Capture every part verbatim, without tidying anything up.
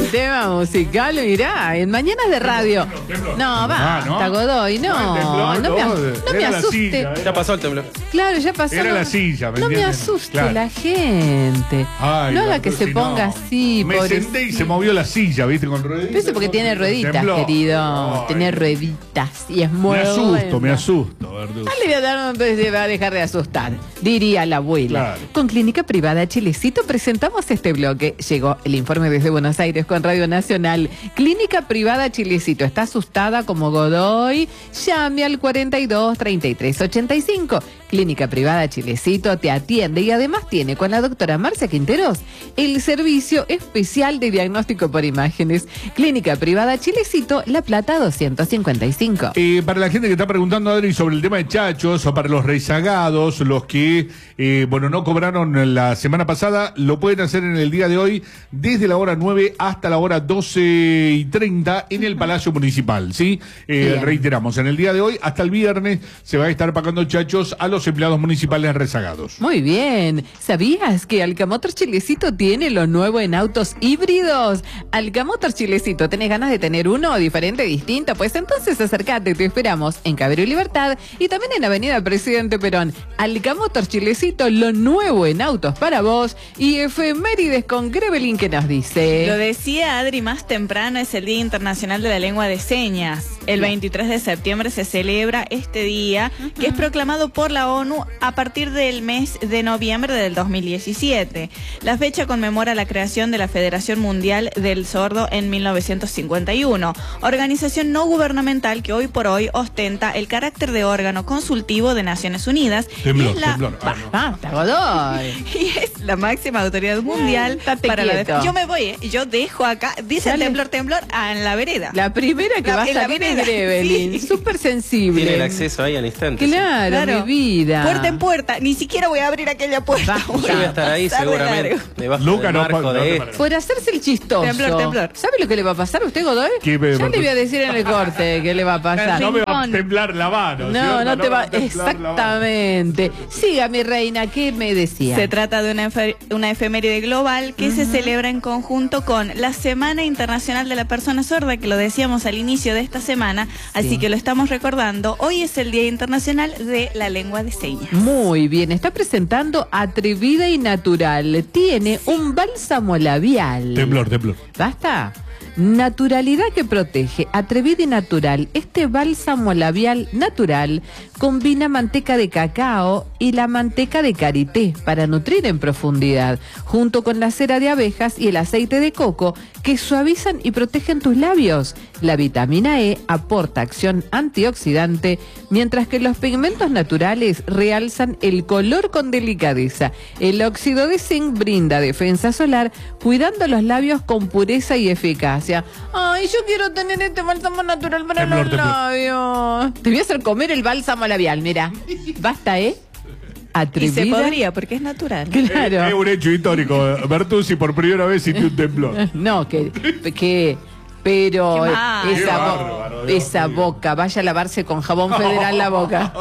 tema musical, mirá, en Mañanas de Radio. No, va, Ah, ¿no? está Godoy, no, No, el temblor, no me, no, no me era la asuste. silla, Ya pasó el temblor. Claro, ya pasó. Era no, la silla, ¿me No me entienden? asuste Claro. la gente. Ay, no haga la- que se si ponga no. así, Me pobrecito. senté y se movió la silla, ¿viste? Con rueditas. Eso porque tiene rueditas, Tembló. querido. Ay, Tiene rueditas y es muy Me asusto, me bueno. asusto, Verduzzi. No le voy a dar, pues, se va a dejar de asustar, diría la abuela. Claro. Con Clínica Privada Chilecito presentamos este bloque. Llegó el informe desde Buenos Aires con Radio Nacional. Clínica Privada Chilecito. ¿Está asustada como Godoy? Llame al cuarenta y dos, treinta y tres, ochenta y cinco. Clínica Privada Chilecito te atiende y además tiene con la doctora Marcia Quinteros el servicio especial de diagnóstico por imágenes. Clínica Privada Chilecito, La Plata doscientos cincuenta y cinco. Eh, para la gente que está preguntando, Adri, sobre el tema de chachos o para los rezagados, los que, eh, bueno, no cobraron la semana pasada, lo pueden hacer en el día de hoy desde la hora nueve hasta la hora doce y treinta en el Palacio Municipal, ¿sí? Eh, Bien. reiteramos, en el día de hoy hasta el viernes se va a estar pagando chachos a los empleados municipales rezagados. Muy bien. ¿Sabías que Alcamotors Chilecito tiene lo nuevo en autos híbridos? Alcamotors Chilecito, ¿tenés ganas de tener uno diferente, distinto? Pues entonces acércate, te esperamos en Cabrera y Libertad y también en Avenida Presidente Perón. Alcamotors Chilecito, lo nuevo en autos para vos y efemérides con Grevelin que nos dice. Lo decía Adri más temprano, es el Día Internacional de la Lengua de Señas. El veintitrés de septiembre se celebra este día, que es proclamado por la ONU a partir del mes de noviembre del dos mil diecisiete. La fecha conmemora la creación de la Federación Mundial del Sordo en mil novecientos cincuenta y uno, organización no gubernamental que hoy por hoy ostenta el carácter de órgano consultivo de Naciones Unidas. Temblor, y es la, temblor. Ah, no. Basta, Godoy. y es la máxima autoridad mundial Estate para la quieto. defensa. Yo me voy, ¿eh? Yo dejo acá, dice Dale. temblor, temblor, ah, en la vereda. La primera que La- va a en la salir es vereda, Grevelin. sí. Súper sensible. Tiene el acceso ahí al instante. sí. Claro, Claro. mi vida. Puerta en puerta, ni siquiera voy a abrir aquella puerta. Basta. Voy Yo voy a estar ahí pasar de seguramente. largo. Debajo Luca, del no, marco no, de no, esto. no, no. Por hacerse el chistoso. Temblor, temblor. ¿Sabe lo que le va a pasar a usted, Godoy? ¿Qué, Ya Bertus? le voy a decir en el corte qué le va a pasar. No me va a Rincón. temblar la mano. No, ¿cierto? no te va. a temblar la mano. Exactamente. Siga, mi reina, ¿qué me decía? Se trata de una, efe- una efeméride global que se celebra en conjunto con la Semana Internacional de la Persona Sorda, que lo decíamos al inicio de esta semana, así que lo estamos recordando. Hoy es el Día Internacional de la Lengua de Señas. Muy bien, está presentando Atrevida y Natural. Tiene un bálsamo labial. Temblor, temblor. ¿Basta? Naturalidad que protege, atrevida y natural. Este bálsamo labial natural combina manteca de cacao y la manteca de karité para nutrir en profundidad, junto con la cera de abejas y el aceite de coco que suavizan y protegen tus labios. La vitamina E aporta acción antioxidante, mientras que los pigmentos naturales realzan el color con delicadeza. El óxido de zinc brinda defensa solar, cuidando los labios con pureza y eficacia. Ay, yo quiero tener este bálsamo natural para Temblor, los temblor. labios. Te voy a hacer comer el bálsamo labial, mira. Basta, ¿eh? Y Atrevida. se podría, porque es natural. Claro. Es, es un hecho histórico. Bertuzzi por primera vez sintió un temblor. No, que, que pero Qué mal. esa, Qué bo- bárbaro, Dios esa mío. boca, vaya a lavarse con jabón federal la boca.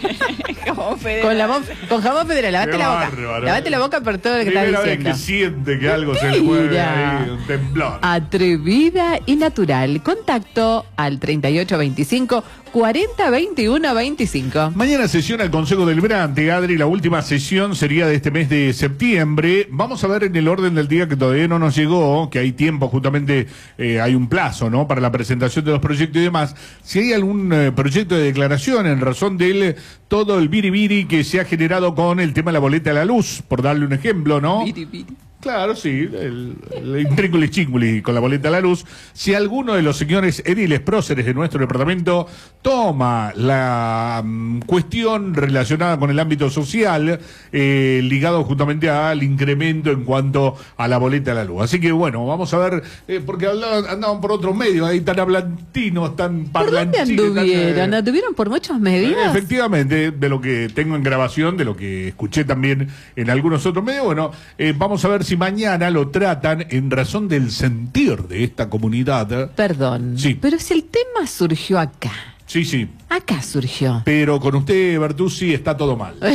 Como federal. Con, la bo- con jabón federal, lavate Qué la boca. bárbaro. Lavate la boca por todo lo que estás Primera vez diciendo. que siente que algo se le mueve Mentira. ahí, un temblor. Atrevida y natural. Contacto al treinta y ocho veinticinco cuarenta veintiuno veinticinco. Mañana sesiona el Consejo Deliberante, Adri, la última sesión sería de este mes de septiembre. Vamos a ver en el orden del día que todavía no nos llegó, que hay tiempo, justamente eh, hay un plazo, ¿no? Para la presentación de los proyectos y demás. Si hay algún eh, proyecto de declaración en razón de eh, todo el biribiri que se ha generado con el tema de la boleta de la luz, por darle un ejemplo, ¿no? Claro, sí, el, el intrínculis chínculis con la boleta a la luz. Si alguno de los señores ediles próceres de nuestro departamento toma la mm, cuestión relacionada con el ámbito social, eh, ligado justamente al incremento en cuanto a la boleta a la luz. Así que bueno, vamos a ver, eh, porque hablaban, andaban por otros medios, ahí tan hablantinos, tan ¿Por dónde parlanchines, tan, anduvieron? eh, ¿Anduvieron por muchos medios? Efectivamente, de lo que tengo en grabación, de lo que escuché también en algunos otros medios, bueno, eh, vamos a ver si mañana lo tratan en razón del sentir de esta comunidad. Perdón. Sí. Pero si el tema surgió acá. Sí, sí, Acá surgió. pero con usted, Bertuzzi, está todo mal.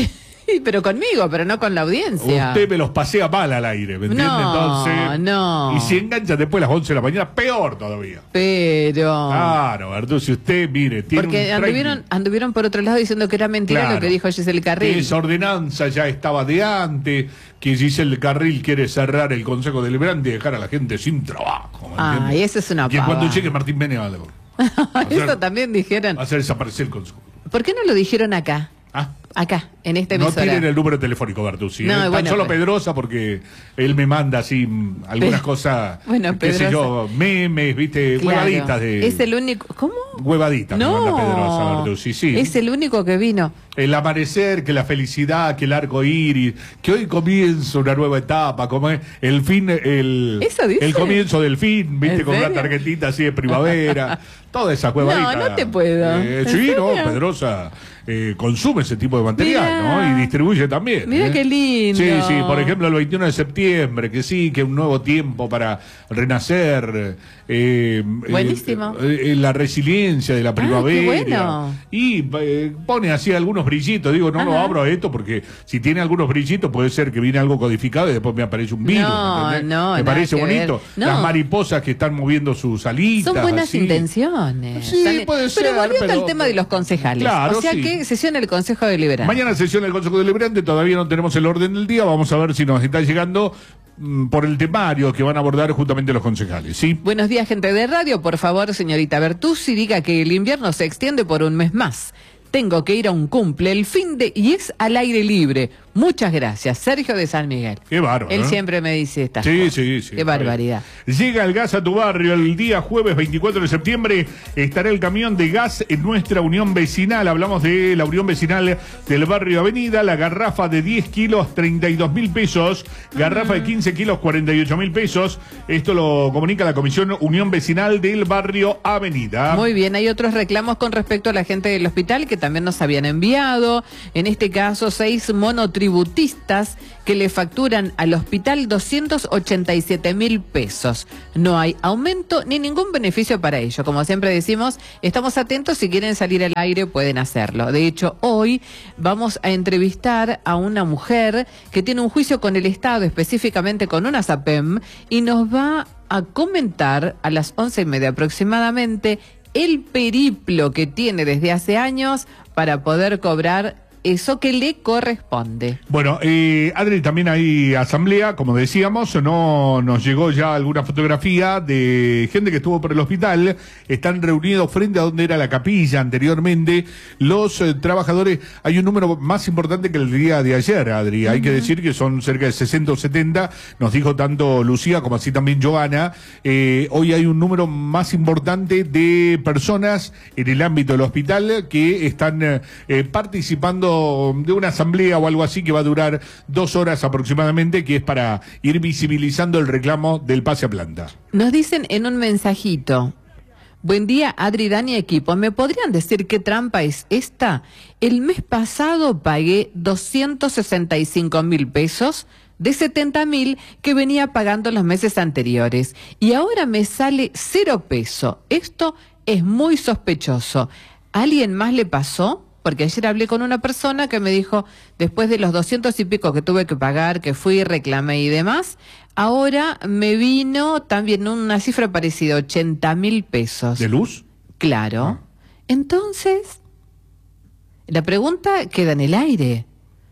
Sí, pero conmigo, pero no con la audiencia. Usted me los pasea mal al aire, ¿me entiende? No, Entonces, no. Y si engancha después a las once de la mañana, peor todavía. Pero... Claro, Verdú, si usted, mire, tiene Porque un anduvieron, anduvieron por otro lado diciendo que era mentira Claro. lo que dijo Giselle Carril. Que esa ordenanza ya estaba de antes, que Giselle Carril quiere cerrar el Consejo Deliberante y dejar a la gente sin trabajo. ¿me Ah, entiende? y eso es una Que cuando pavada. llegue Martín Bene va a va a Eso hacer- también dijeron. va a hacer desaparecer el Consejo. ¿Por qué no lo dijeron acá? Ah, Acá, en esta no emisora. tienen el número telefónico, Bertuzzi. No, ¿eh? Tan bueno, solo pero- Pedrosa, porque él me manda así mm, algunas Pe- cosas, Bueno, qué sé Pedrosa. yo, memes, viste, Claro. huevaditas de... Es el único... ¿Cómo? Huevaditas me manda Pedrosa, No, Bertuzzi, sí. es el único que vino. El amanecer, que la felicidad, que el arco iris, que hoy comienza una nueva etapa, como es el fin, el, ¿Eso dice? el comienzo del fin, viste, ¿En con una serio? tarjetita así de primavera, toda esa cuevadita. No, no te puedo. Eh, ¿En sí, no, serio? Pedrosa eh, consume ese tipo de material, Mirá. ¿no? Y distribuye también. Mirá ¿eh? qué lindo. Sí, sí, por ejemplo, el veintiuno de septiembre, que sí, que un nuevo tiempo para renacer. Eh, Buenísimo. eh, eh, la resiliencia de la primavera. qué bueno. Y eh, pone así algunos brillitos. Digo, no lo Ajá. abro a esto porque si tiene algunos brillitos puede ser que viene algo codificado y después me aparece un virus. No, ¿me entendés? no, Me nada parece que bonito. ver. No. Las mariposas que están moviendo sus alitas. Son buenas así. intenciones. Sí, Son- puede ser, Pero volviendo pero- al tema de los concejales. Claro, o sea sí. que sesión el Consejo Deliberante. Mañana sesión del Consejo Deliberante, todavía no tenemos el orden del día, vamos a ver si nos está llegando mm, por el temario que van a abordar justamente los concejales, ¿sí? Buenos días, gente de radio. Por favor, señorita Bertuzzi, diga que el invierno se extiende por un mes más. Tengo que ir a un cumple el fin de y es al aire libre. Muchas gracias, Sergio de San Miguel. Qué bárbaro, Él ¿eh? siempre me dice estas Sí, cosas. sí, sí. Qué barbaridad. Llega el gas a tu barrio el día jueves veinticuatro de septiembre. Estará el camión de gas en nuestra unión vecinal. Hablamos de la unión vecinal del barrio Avenida. La garrafa de diez kilos, treinta y dos mil pesos. Garrafa de quince kilos, cuarenta y ocho mil pesos. Esto lo comunica la Comisión Unión Vecinal del barrio Avenida. Muy bien, hay otros reclamos con respecto a la gente del hospital que también nos habían enviado. En este caso, seis monotributistas que le facturan al hospital doscientos ochenta y siete mil pesos. No hay aumento ni ningún beneficio para ello. Como siempre decimos, estamos atentos, si quieren salir al aire pueden hacerlo. De hecho, hoy vamos a entrevistar a una mujer que tiene un juicio con el Estado, específicamente con una SAPEM, y nos va a comentar a las once y media aproximadamente el periplo que tiene desde hace años para poder cobrar eso que le corresponde. Bueno, eh, Adri, también hay asamblea, como decíamos, no nos llegó ya alguna fotografía de gente que estuvo por el hospital. Están reunidos frente a donde era la capilla anteriormente. Los eh, trabajadores, hay un número más importante que el día de ayer, Adri. Hay que decir que son cerca de sesenta o setenta, nos dijo tanto Lucía como así también Joana. Eh, hoy hay un número más importante de personas en el ámbito del hospital que están eh, eh, participando de una asamblea o algo así que va a durar dos horas aproximadamente, que es para ir visibilizando el reclamo del pase a planta. Nos dicen en un mensajito: buen día, Adri, Dani, equipo. ¿Me podrían decir qué trampa es esta? El mes pasado pagué doscientos sesenta y cinco mil pesos de setenta mil que venía pagando los meses anteriores. Y ahora me sale cero peso. Esto es muy sospechoso. ¿A alguien más le pasó? Porque ayer hablé con una persona que me dijo, después de los doscientos y pico que tuve que pagar, que fui, reclamé y demás, ahora me vino también una cifra parecida, ochenta mil pesos. ¿De luz? Claro. Ah. Entonces, la pregunta queda en el aire.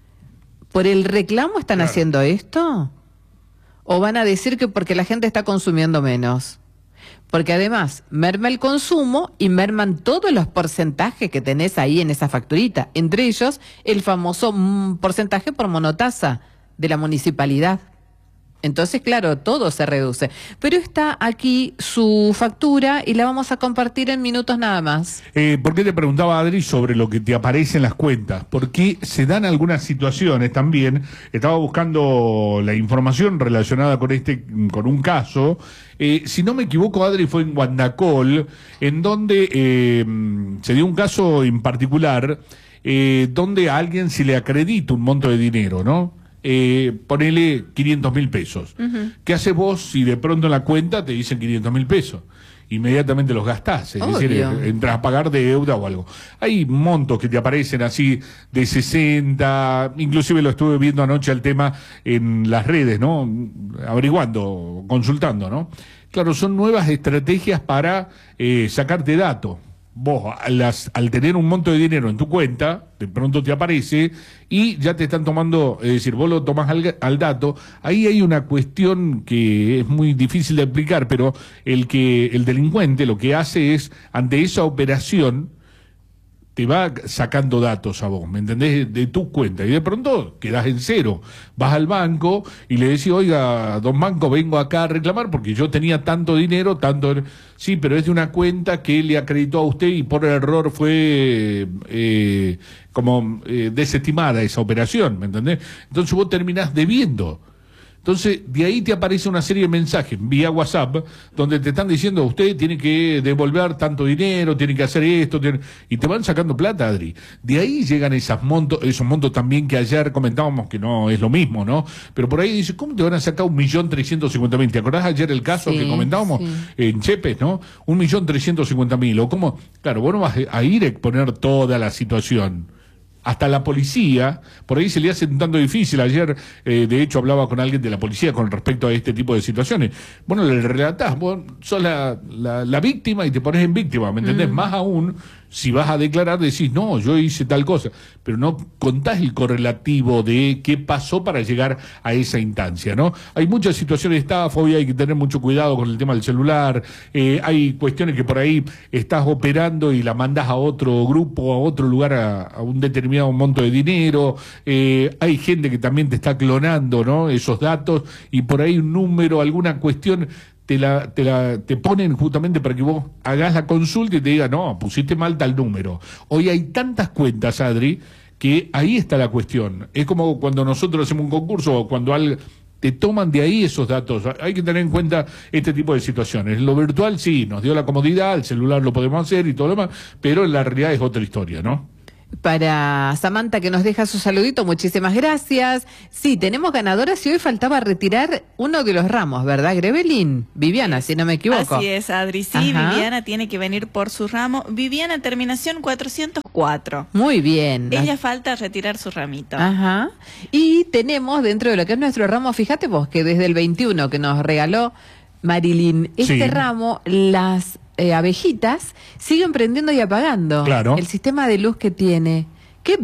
¿Por el reclamo están Claro. haciendo esto? ¿O van a decir que porque la gente está consumiendo menos? Porque además merma el consumo y merman todos los porcentajes que tenés ahí en esa facturita. Entre ellos, el famoso mm, porcentaje por monotasa de la municipalidad. Entonces, claro, todo se reduce. Pero está aquí su factura y la vamos a compartir en minutos nada más. Eh, ¿Por qué te preguntaba, Adri, sobre lo que te aparece en las cuentas? Porque se dan algunas situaciones también. Estaba buscando la información relacionada con este, con un caso. Eh, si no me equivoco, Adri, fue en Guandacol, en donde eh, se dio un caso en particular, eh, donde a alguien se le acredita un monto de dinero, ¿no? Eh, ponele quinientos mil pesos. Uh-huh. ¿Qué haces vos si de pronto en la cuenta te dicen quinientos mil pesos? inmediatamente los gastás, es Obvio. decir, entras a pagar deuda o algo. Hay montos que te aparecen así de sesenta, inclusive lo estuve viendo anoche el tema en las redes, ¿no? Averiguando, consultando, ¿no? Claro, son nuevas estrategias para eh, sacarte datos. Vos, al, las, al tener un monto de dinero en tu cuenta, de pronto te aparece y ya te están tomando, es decir, vos lo tomás al, al dato. Ahí hay una cuestión que es muy difícil de explicar, pero el que el delincuente lo que hace es, ante esa operación, te va sacando datos a vos, ¿me entendés? De, de tu cuenta, y de pronto quedás en cero. Vas al banco y le decís, oiga, don banco, vengo acá a reclamar porque yo tenía tanto dinero, tanto... Sí, pero es de una cuenta que le acreditó a usted y por error fue eh, como eh, desestimada esa operación, ¿me entendés? Entonces vos terminás debiendo. Entonces, de ahí te aparece una serie de mensajes vía WhatsApp donde te están diciendo, usted tiene que devolver tanto dinero, tiene que hacer esto, tiene... y te van sacando plata, Adri. De ahí llegan esas montos, esos montos también que ayer comentábamos que no es lo mismo, ¿no? Pero por ahí dice, ¿cómo te van a sacar un millón trescientos cincuenta mil? ¿Te acordás ayer el caso Sí, que comentábamos sí. en Chepes, ¿no? Un millón trescientos cincuenta mil. O cómo, claro, vos no vas a ir a exponer toda la situación. Hasta la policía, por ahí se le hace un tanto difícil. Ayer, eh, de hecho, hablaba con alguien de la policía con respecto a este tipo de situaciones. Bueno, le relatás, vos sos la, la, la víctima y te pones en víctima, ¿me entendés? Mm. Más aún, si vas a declarar, decís, no, yo hice tal cosa, pero no contás el correlativo de qué pasó para llegar a esa instancia, ¿no? Hay muchas situaciones de estafa, hoy hay que tener mucho cuidado con el tema del celular, eh, hay cuestiones que por ahí estás operando y la mandás a otro grupo, a otro lugar, a, a un determinado un monto de dinero, eh, hay gente que también te está clonando, ¿no? Esos datos, y por ahí un número, alguna cuestión, te la, te la, te ponen justamente para que vos hagas la consulta y te digan, no, pusiste mal tal número. Hoy hay tantas cuentas, Adri, que ahí está la cuestión. Es como cuando nosotros hacemos un concurso o cuando algo, te toman de ahí esos datos. Hay que tener en cuenta este tipo de situaciones. Lo virtual sí, nos dio la comodidad, el celular lo podemos hacer y todo lo demás, pero en la realidad es otra historia, ¿no? Para Samantha, que nos deja su saludito, muchísimas gracias. Sí, tenemos ganadoras y hoy faltaba retirar uno de los ramos, ¿verdad, Grevelin? Viviana, si no me equivoco. Así es, Adri. Sí, Ajá. Viviana tiene que venir por su ramo. Viviana, terminación cuatrocientos cuatro. Muy bien. Ella falta retirar su ramito. Ajá. Y tenemos dentro de lo que es nuestro ramo, fíjate vos, que desde el veintiuno que nos regaló Marilyn este sí. ramo, las... Eh, abejitas siguen prendiendo y apagando. Claro. El sistema de luz que tiene. ¡Qué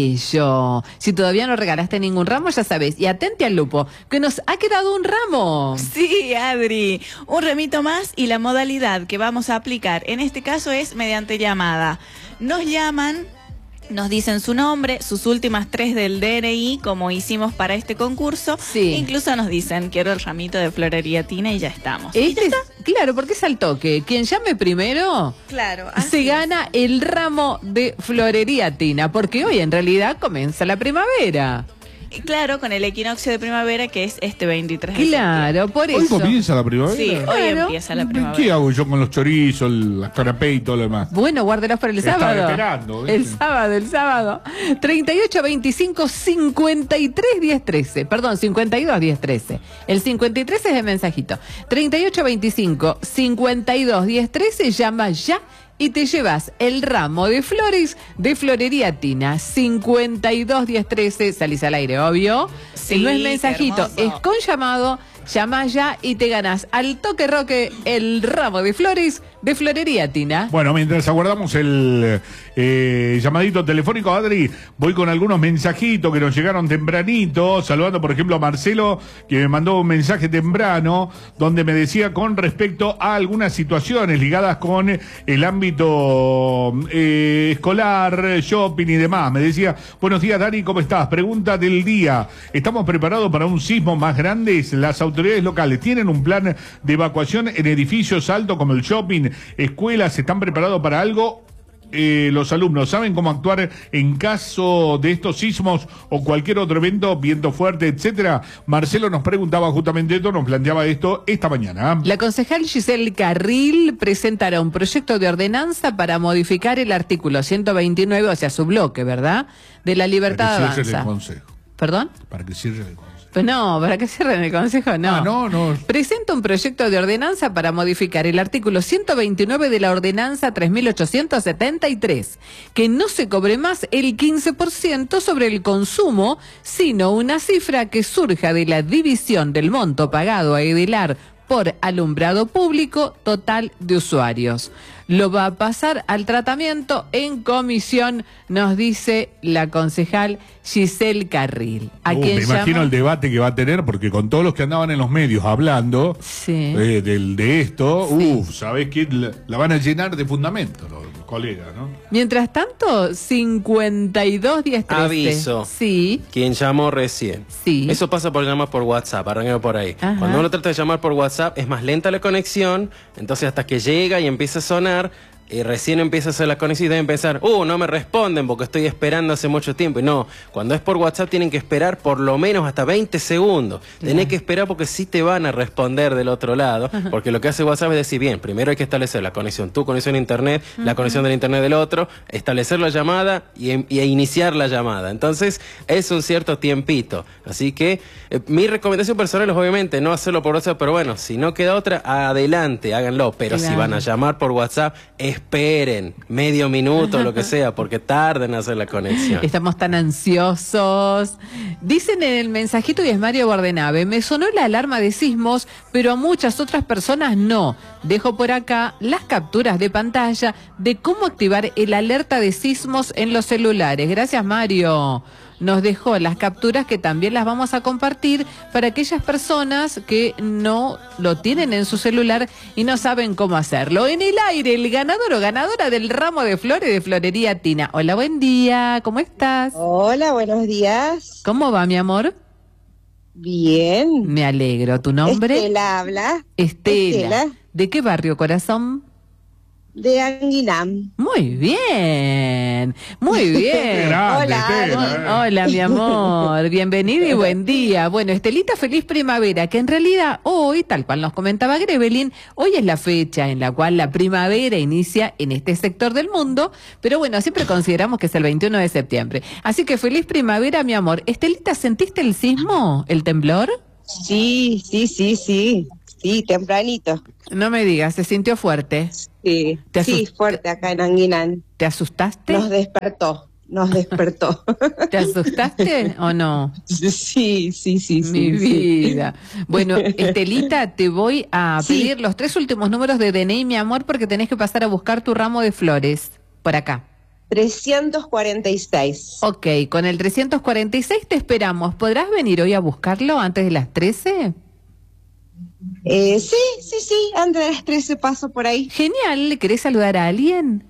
bello! Si todavía no regalaste ningún ramo, ya sabés. Y atente al lupo, que nos ha quedado un ramo. Sí, Adri. Un ramito más y la modalidad que vamos a aplicar en este caso es mediante llamada. Nos llaman... Nos dicen su nombre, sus últimas tres del D N I, como hicimos para este concurso. Sí. Incluso nos dicen, quiero el ramito de Florería Tina y ya estamos. Este ¿Y ya está? Es, claro, porque es al toque. Quien llame primero, claro, se gana el ramo de Florería Tina, porque hoy en realidad comienza la primavera. Claro, con el equinoccio de primavera que es este veintitrés de Claro, por eso. ¿Hoy comienza la primavera? Sí, claro. hoy empieza la primavera. ¿Qué hago yo con los chorizos, las canapés y todo lo demás? Bueno, guárdelos para el Estaba sábado. esperando, ¿viste? El sábado, el sábado. treinta y ocho, veinticinco, cincuenta y tres, diez, trece. Perdón, cincuenta y dos, diez, trece. El cincuenta y tres es el mensajito. treinta y ocho, veinticinco, cincuenta y dos, diez, trece. Llama ya y te llevas el ramo de flores de Florería Tina. cincuenta y dos, diez, trece. Salís al aire, obvio. Sí, no es mensajito, es con llamado. Llama ya y te ganas al toque roque el ramo de flores de Florería Tina. Bueno, mientras aguardamos el eh, llamadito telefónico, Adri, voy con algunos mensajitos que nos llegaron tempranito, saludando por ejemplo a Marcelo, que me mandó un mensaje temprano, donde me decía con respecto a algunas situaciones ligadas con el ámbito eh, escolar, shopping y demás. Me decía, buenos días Dani, ¿cómo estás? Pregunta del día, ¿estamos preparados para un sismo más grande? Las autoridades locales tienen un plan de evacuación en edificios altos como el shopping, escuelas, ¿están preparados para algo? Eh, los alumnos saben cómo actuar en caso de estos sismos o cualquier otro evento, viento fuerte, etcétera. Marcelo nos preguntaba justamente esto, nos planteaba esto esta mañana. La concejal Giselle Carril presentará un proyecto de ordenanza para modificar el artículo ciento veintinueve, o sea, su bloque, ¿verdad? De la libertad de Para que cierre avanza. el consejo. ¿Perdón? Para que cierre el consejo. Pues no, para que cierren el consejo, no. Ah, no, no. Presenta un proyecto de ordenanza para modificar el artículo ciento veintinueve de la ordenanza tres mil ochocientos setenta y tres, que no se cobre más el quince por ciento sobre el consumo, sino una cifra que surja de la división del monto pagado a Edelar por alumbrado público total de usuarios. Lo va a pasar al tratamiento en comisión, nos dice la concejal Giselle Carril. ¿A Uh, quién me imagino llama? el debate que va a tener, porque con todos los que andaban en los medios hablando Sí. eh, del, de esto, Sí. uff, ¿sabés qué? La, la van a llenar de fundamentos los colegas, ¿no? Mientras tanto, cincuenta y dos diez trece. Aviso. Sí, Quien llamó recién. sí. Eso pasa por llamar por WhatsApp, arranquemos por ahí. Ajá. Cuando uno trata de llamar por WhatsApp es más lenta la conexión, entonces hasta que llega y empieza a sonar, y recién empieza a hacer la conexión y deben pensar, uh, no me responden porque estoy esperando hace mucho tiempo. Y no, cuando es por WhatsApp tienen que esperar por lo menos hasta veinte segundos. Tenés que esperar porque sí te van a responder del otro lado, porque lo que hace WhatsApp es decir, bien, primero hay que establecer la conexión, tu conexión a internet, la conexión del internet del otro, establecer la llamada y, y iniciar la llamada. Entonces es un cierto tiempito. Así que eh, mi recomendación personal es obviamente no hacerlo por WhatsApp, pero bueno, si no queda otra, adelante, háganlo. Pero Claro. si van a llamar por WhatsApp, esperen medio minuto, lo que sea, porque tarden en hacer la conexión. Estamos tan ansiosos. Dicen en el mensajito, y es Mario Bordenave, me sonó la alarma de sismos, pero a muchas otras personas no. Dejo por acá las capturas de pantalla de cómo activar el alerta de sismos en los celulares. Gracias, Mario. Nos dejó las capturas que también las vamos a compartir para aquellas personas que no lo tienen en su celular y no saben cómo hacerlo. En el aire, el ganador o ganadora del ramo de flores de Florería Tina. Hola, buen día, ¿cómo estás? Hola, buenos días. ¿Cómo va, mi amor? Bien. Me alegro. ¿Tu nombre? Estela habla. Estela. Estela. ¿De qué barrio, corazón? De Anguinam. Muy bien, muy bien. Grande, Hola, Estela, eh. Hola, mi amor, bienvenida y buen día. Bueno, Estelita, feliz primavera, que en realidad hoy, tal cual nos comentaba Grevelin, hoy es la fecha en la cual la primavera inicia en este sector del mundo, pero bueno, siempre consideramos que es el veintiuno de septiembre. Así que feliz primavera, mi amor. Estelita, ¿sentiste el sismo, el temblor? Sí, sí, sí, sí. Sí, tempranito. No me digas, ¿se sintió fuerte? Sí, ¿Te sí, asust- fuerte acá en Anguinam. ¿Te asustaste? Nos despertó, nos despertó. ¿Te asustaste o no? Sí, sí, sí, sí. Mi sí. vida. Bueno, Estelita, te voy a Sí. pedir los tres últimos números de D N I, mi amor, porque tenés que pasar a buscar tu ramo de flores por acá. trescientos cuarenta y seis. Ok, con el trescientos cuarenta y seis te esperamos. ¿Podrás venir hoy a buscarlo antes de las trece? Eh, sí, sí, sí, antes de las trece paso por ahí. Genial, ¿le querés saludar a alguien?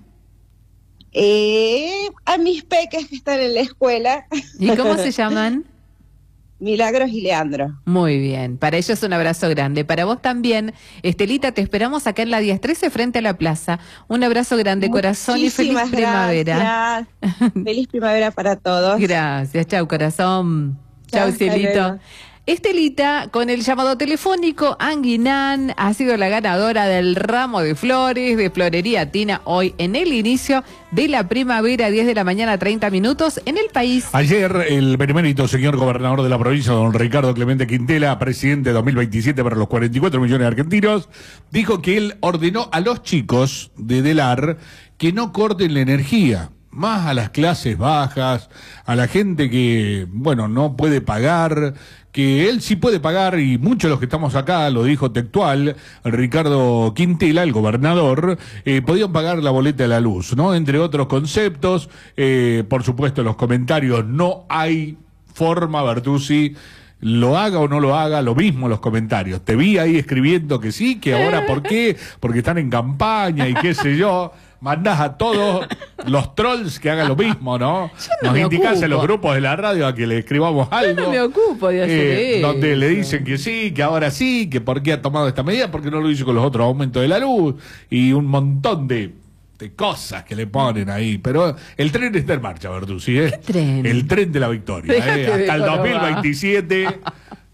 Eh, a mis peques que están en la escuela, ¿Y cómo se llaman? Milagros y Leandro. Muy bien, para ellos un abrazo grande. Para vos también, Estelita, te esperamos acá en la diez trece frente a la plaza. Un abrazo grande, corazón, y feliz Muchísimas primavera. gracias. Feliz primavera para todos. Gracias, chau, corazón. Chau, Chau, hasta cielito. luego. Estelita, con el llamado telefónico, Anguinam ha sido la ganadora del ramo de flores de Florería Tina hoy en el inicio de la primavera, diez de la mañana, treinta minutos en el país. Ayer el benemérito señor gobernador de la provincia, don Ricardo Clemente Quintela, presidente de dos mil veintisiete para los cuarenta y cuatro millones de argentinos, dijo que él ordenó a los chicos de Delar que no corten la energía, más a las clases bajas, a la gente que, bueno, no puede pagar, que él sí puede pagar, y muchos de los que estamos acá, lo dijo textual, Ricardo Quintela, el gobernador, eh, podían pagar la boleta de la luz, ¿no? Entre otros conceptos, eh, por supuesto, en los comentarios no hay forma, Bertuzzi, lo haga o no lo haga, lo mismo en los comentarios. Te vi ahí escribiendo que sí, que ahora ¿por qué? Porque están en campaña y qué sé yo. Mandás a todos los trolls que hagan lo mismo, ¿no? no Nos me indicás ocupo. en los grupos de la radio a que le escribamos algo. no me ocupo de hacer eh, eso. Donde le dicen que sí, que ahora sí, que por qué ha tomado esta medida, porque no lo hizo con los otros aumentos de la luz y un montón de, de cosas que le ponen ahí. Pero el tren está en marcha, Bertuzzi, ¿eh? ¿Qué tren? El tren de la victoria, Déjate ¿eh? de Hasta el jorobar. dos mil veintisiete...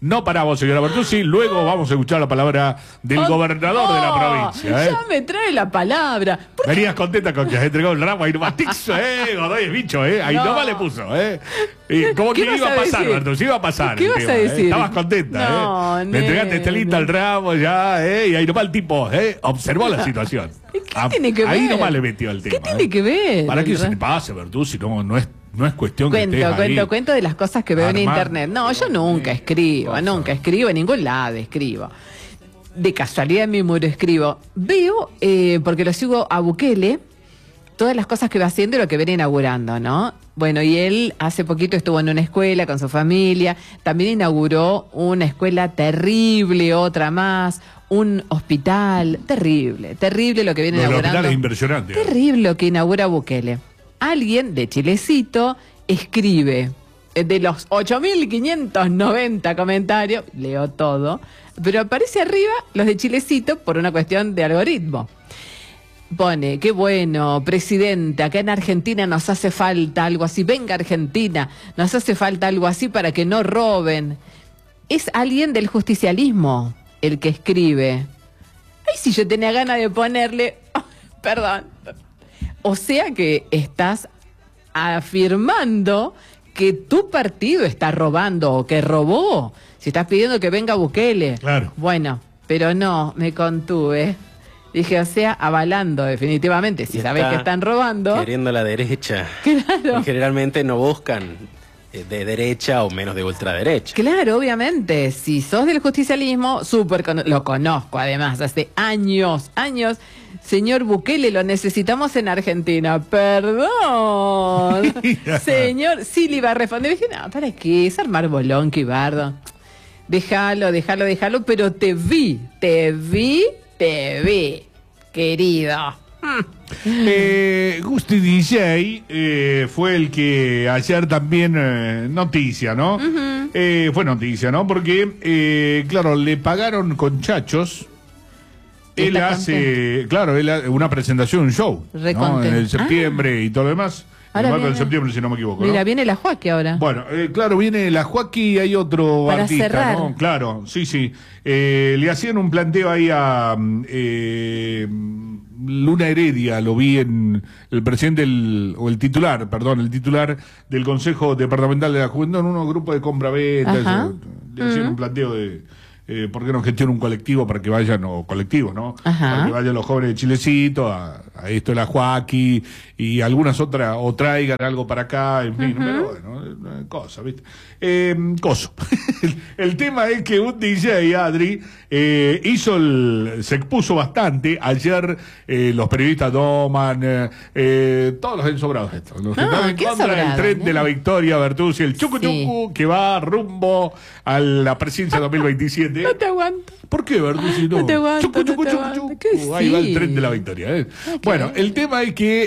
No paramos, señora Bertuzzi. Luego vamos a escuchar la palabra del Oh, gobernador no, de la provincia. ¿eh? Ya me trae la palabra. ¿Por qué? Venías contenta con que has entregado el ramo ahí nomás. Tixo, eh, Godoy es bicho, eh. Ahí No. nomás le puso, eh. Y como ¿Qué que vas iba a a pasar, decir? Bertuzzi, iba a pasar. ¿Qué el vas tema, a eh. decir? Estabas contenta, No, eh. Le entregaste este lindo el ramo ya, eh. Y ahí nomás el tipo, eh. Observó la situación. ¿Qué Ah, tiene que ahí ver? nomás le metió el tema. ¿Qué tiene eh. que ver? ¿Para qué El se ra- te pase, Bertuzzi? No, no es, no es cuestión que Cuento, estés cuento, ahí. cuento de las cosas que veo en Armando. internet. No, yo nunca escribo, Cosa. nunca escribo, en ningún lado escribo. De casualidad en mi muro escribo. Veo, eh, porque lo sigo a Bukele, todas las cosas que va haciendo y lo que viene inaugurando, ¿no? Bueno, y él hace poquito estuvo en una escuela con su familia, también inauguró una escuela terrible, otra más, un hospital, terrible, terrible lo que viene Lo del inaugurando. hospital es impresionante. Terrible lo que inaugura Bukele. Alguien de Chilecito escribe, eh, de los ocho mil quinientos noventa comentarios, leo todo, pero aparece arriba los de Chilecito por una cuestión de algoritmo. Pone, qué bueno, presidente, acá en Argentina nos hace falta algo así, venga Argentina, nos hace falta algo así para que no roben. Es alguien del justicialismo el que escribe. Ay, si yo tenía ganas de ponerle, perdón. O sea que estás afirmando que tu partido está robando o que robó. Si estás pidiendo que venga Bukele. Claro. Bueno, pero no, me contuve. Dije, o sea, avalando definitivamente. Si Y sabés está que están robando. Queriendo la derecha. Claro. Y generalmente no buscan eh, de derecha o menos de ultraderecha. Claro, obviamente. Si sos del justicialismo, súper cono- lo conozco además, hace años, años. Señor Bukele, lo necesitamos en Argentina. Perdón. Señor, sí le iba a responder. Dije, no, ¿para qué? Es armar bolón, Bardo. Déjalo, déjalo, déjalo, pero te vi, te vi, te vi, querido. Eh, Gusti D J eh, fue el que ayer también eh, noticia, ¿no? Eh, fue noticia, ¿no? Porque, eh, claro, le pagaron con chachos. Él Está hace, claro, él hace una presentación, un show, Re ¿no? contento. En el septiembre y todo lo demás. En Ahora el marco del viene- septiembre, si no me equivoco, ¿no? Mira, viene la Joaquín ahora. Bueno, eh, claro, viene la Joaquín y hay otro Para artista, cerrar. ¿no? Claro, sí, sí. Eh, le hacían un planteo ahí a mm, eh, Luna Heredia, lo vi en el presidente, del, o el titular, perdón, el titular del Consejo Departamental de la Juventud, en un grupo de compra-venta, Ajá. eso, le hacían un planteo de... Eh, ¿Por qué no gestiona un colectivo para que vayan, o colectivos, ¿no? Ajá. Para que vayan los jóvenes de Chilecito, a, a esto de la Joaquín y algunas otras, o traigan algo para acá, en fin, pero bueno, eh, cosa, ¿viste? Eh, coso. el, el tema es que un D J, Adri, eh, hizo el, se expuso bastante. Ayer eh, los periodistas toman, eh, eh, todos los ensobrados estos, los que Ah, están en qué contra del sobrados, tren de ¿eh? la victoria, Bertuzzi, el chucu Sí. chucu, que va rumbo a la presidencia dos mil veintisiete. No te aguanto. ¿Por qué, Bertuzzi? No, No te aguanto, Chucu, no chucu, te chucu, aguanto. chucu. Que Ahí va sí. el tren de la victoria. ¿eh? Bueno, el tema es que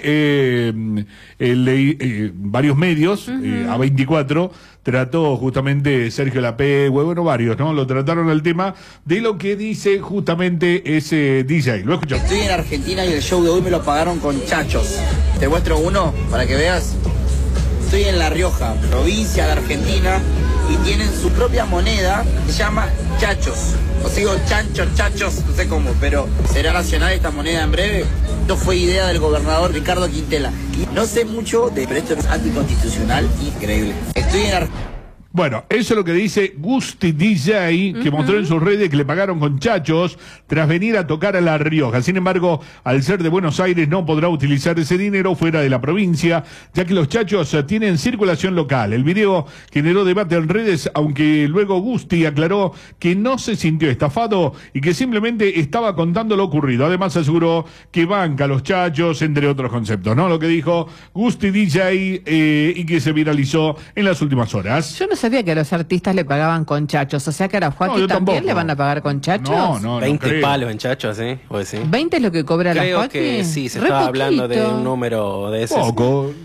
eh, eh, leí, eh, varios medios, eh, A veinticuatro, trató justamente Sergio Lapé, bueno, varios, ¿no? Lo trataron el tema de lo que dice justamente ese D J. Lo escuchamos. Estoy en Argentina y el show de hoy me lo pagaron con chachos. Te muestro uno para que veas. Estoy en La Rioja, provincia de Argentina, y tienen su propia moneda, se llama chachos. O sea, digo chanchos, chachos, no sé cómo, pero será nacional esta moneda en breve. Esto fue idea del gobernador Ricardo Quintela. Y no sé mucho de, pero esto es anticonstitucional, increíble. Estoy en Argentina. Bueno, eso es lo que dice Gusti D J, que mostró en sus redes que le pagaron con chachos tras venir a tocar a La Rioja. Sin embargo, al ser de Buenos Aires no podrá utilizar ese dinero fuera de la provincia, ya que los chachos eh, tienen circulación local. El video generó debate en redes, aunque luego Gusti aclaró que no se sintió estafado y que simplemente estaba contando lo ocurrido. Además aseguró que banca a los chachos, entre otros conceptos, ¿no? Lo que dijo Gusti D J eh, y que se viralizó en las últimas horas. Yo no sabía que a los artistas le pagaban con chachos. O sea que a la No, Joaquín yo también tampoco. le van a pagar con chachos. No, no, no veinte creo. palos en chachos, ¿eh? ¿O decir? ¿veinte es lo que cobra la Creo Joaquín? que sí, se Re estaba hablando de poquito. un número de ese. Poco.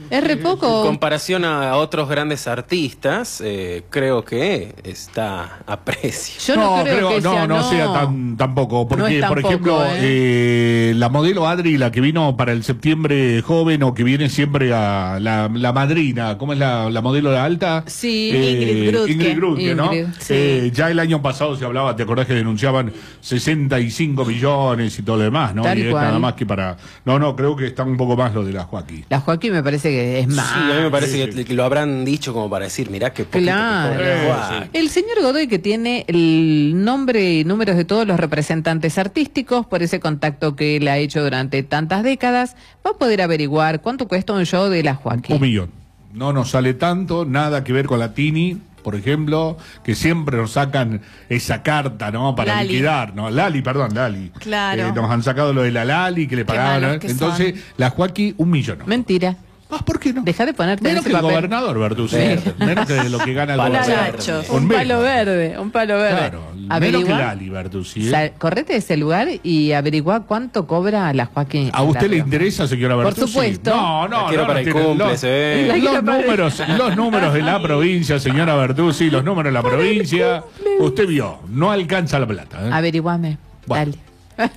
Es re En poco. comparación a otros grandes artistas, eh, creo que está a precio. Yo no, creo, que no, sea, no no. sea tan tampoco, porque No es por tampoco, ejemplo ¿eh? eh, la modelo Adri, la que vino para el septiembre joven o que viene siempre a la, la madrina, ¿cómo es la, la modelo la alta? Sí, Ingrid Grutke. Ingrid Grutke, ¿no? Ingrid, sí. Eh, ya el año pasado se hablaba, ¿te acordás que denunciaban sesenta y cinco millones y todo lo demás, ¿no? Tal y es cual. nada más que para... No, no, creo que está un poco más lo de la Joaquín. La Joaquín me parece que es más. Sí, a mí me parece sí, que, sí. que lo habrán dicho como para decir, mirá qué poquito Claro. que cobra Eh, Guau. sí. El señor Godoy, que tiene el nombre y números de todos los representantes artísticos por ese contacto que él ha hecho durante tantas décadas, va a poder averiguar cuánto cuesta un show de la Joaquín. Un millón. No nos sale tanto, nada que ver con la Tini, por ejemplo, que siempre nos sacan esa carta, ¿no? Para Lali. liquidar, ¿no? Lali, perdón, Lali. Claro. Eh, nos han sacado lo de la Lali, que le pagaban. malos ¿no? que Entonces, son. la Joaquín, un millón. ¿no? Mentira. Ah, ¿por qué no? Deja de ponerte Menos en que ese el papel. gobernador, Bertuzzi. Sí. Menos que lo que gana el Para gobernador. Nachos. Con Un menos. palo verde, un palo verde. Claro, menos que Averigua, Lali, Bertuzzi. ¿eh? sal- correte de ese lugar y averigua cuánto cobra la Joaquín. ¿A usted La le Rioja. interesa, señora Por Bertuzzi? supuesto. No, no, La quiero no. para no el tiene- cumple, los- se ve. La quiero Los para el- números, los números de la provincia, señora Bertuzzi, los números de la provincia, usted vio, no alcanza la plata. ¿eh? Averiguame. Bueno. Dale.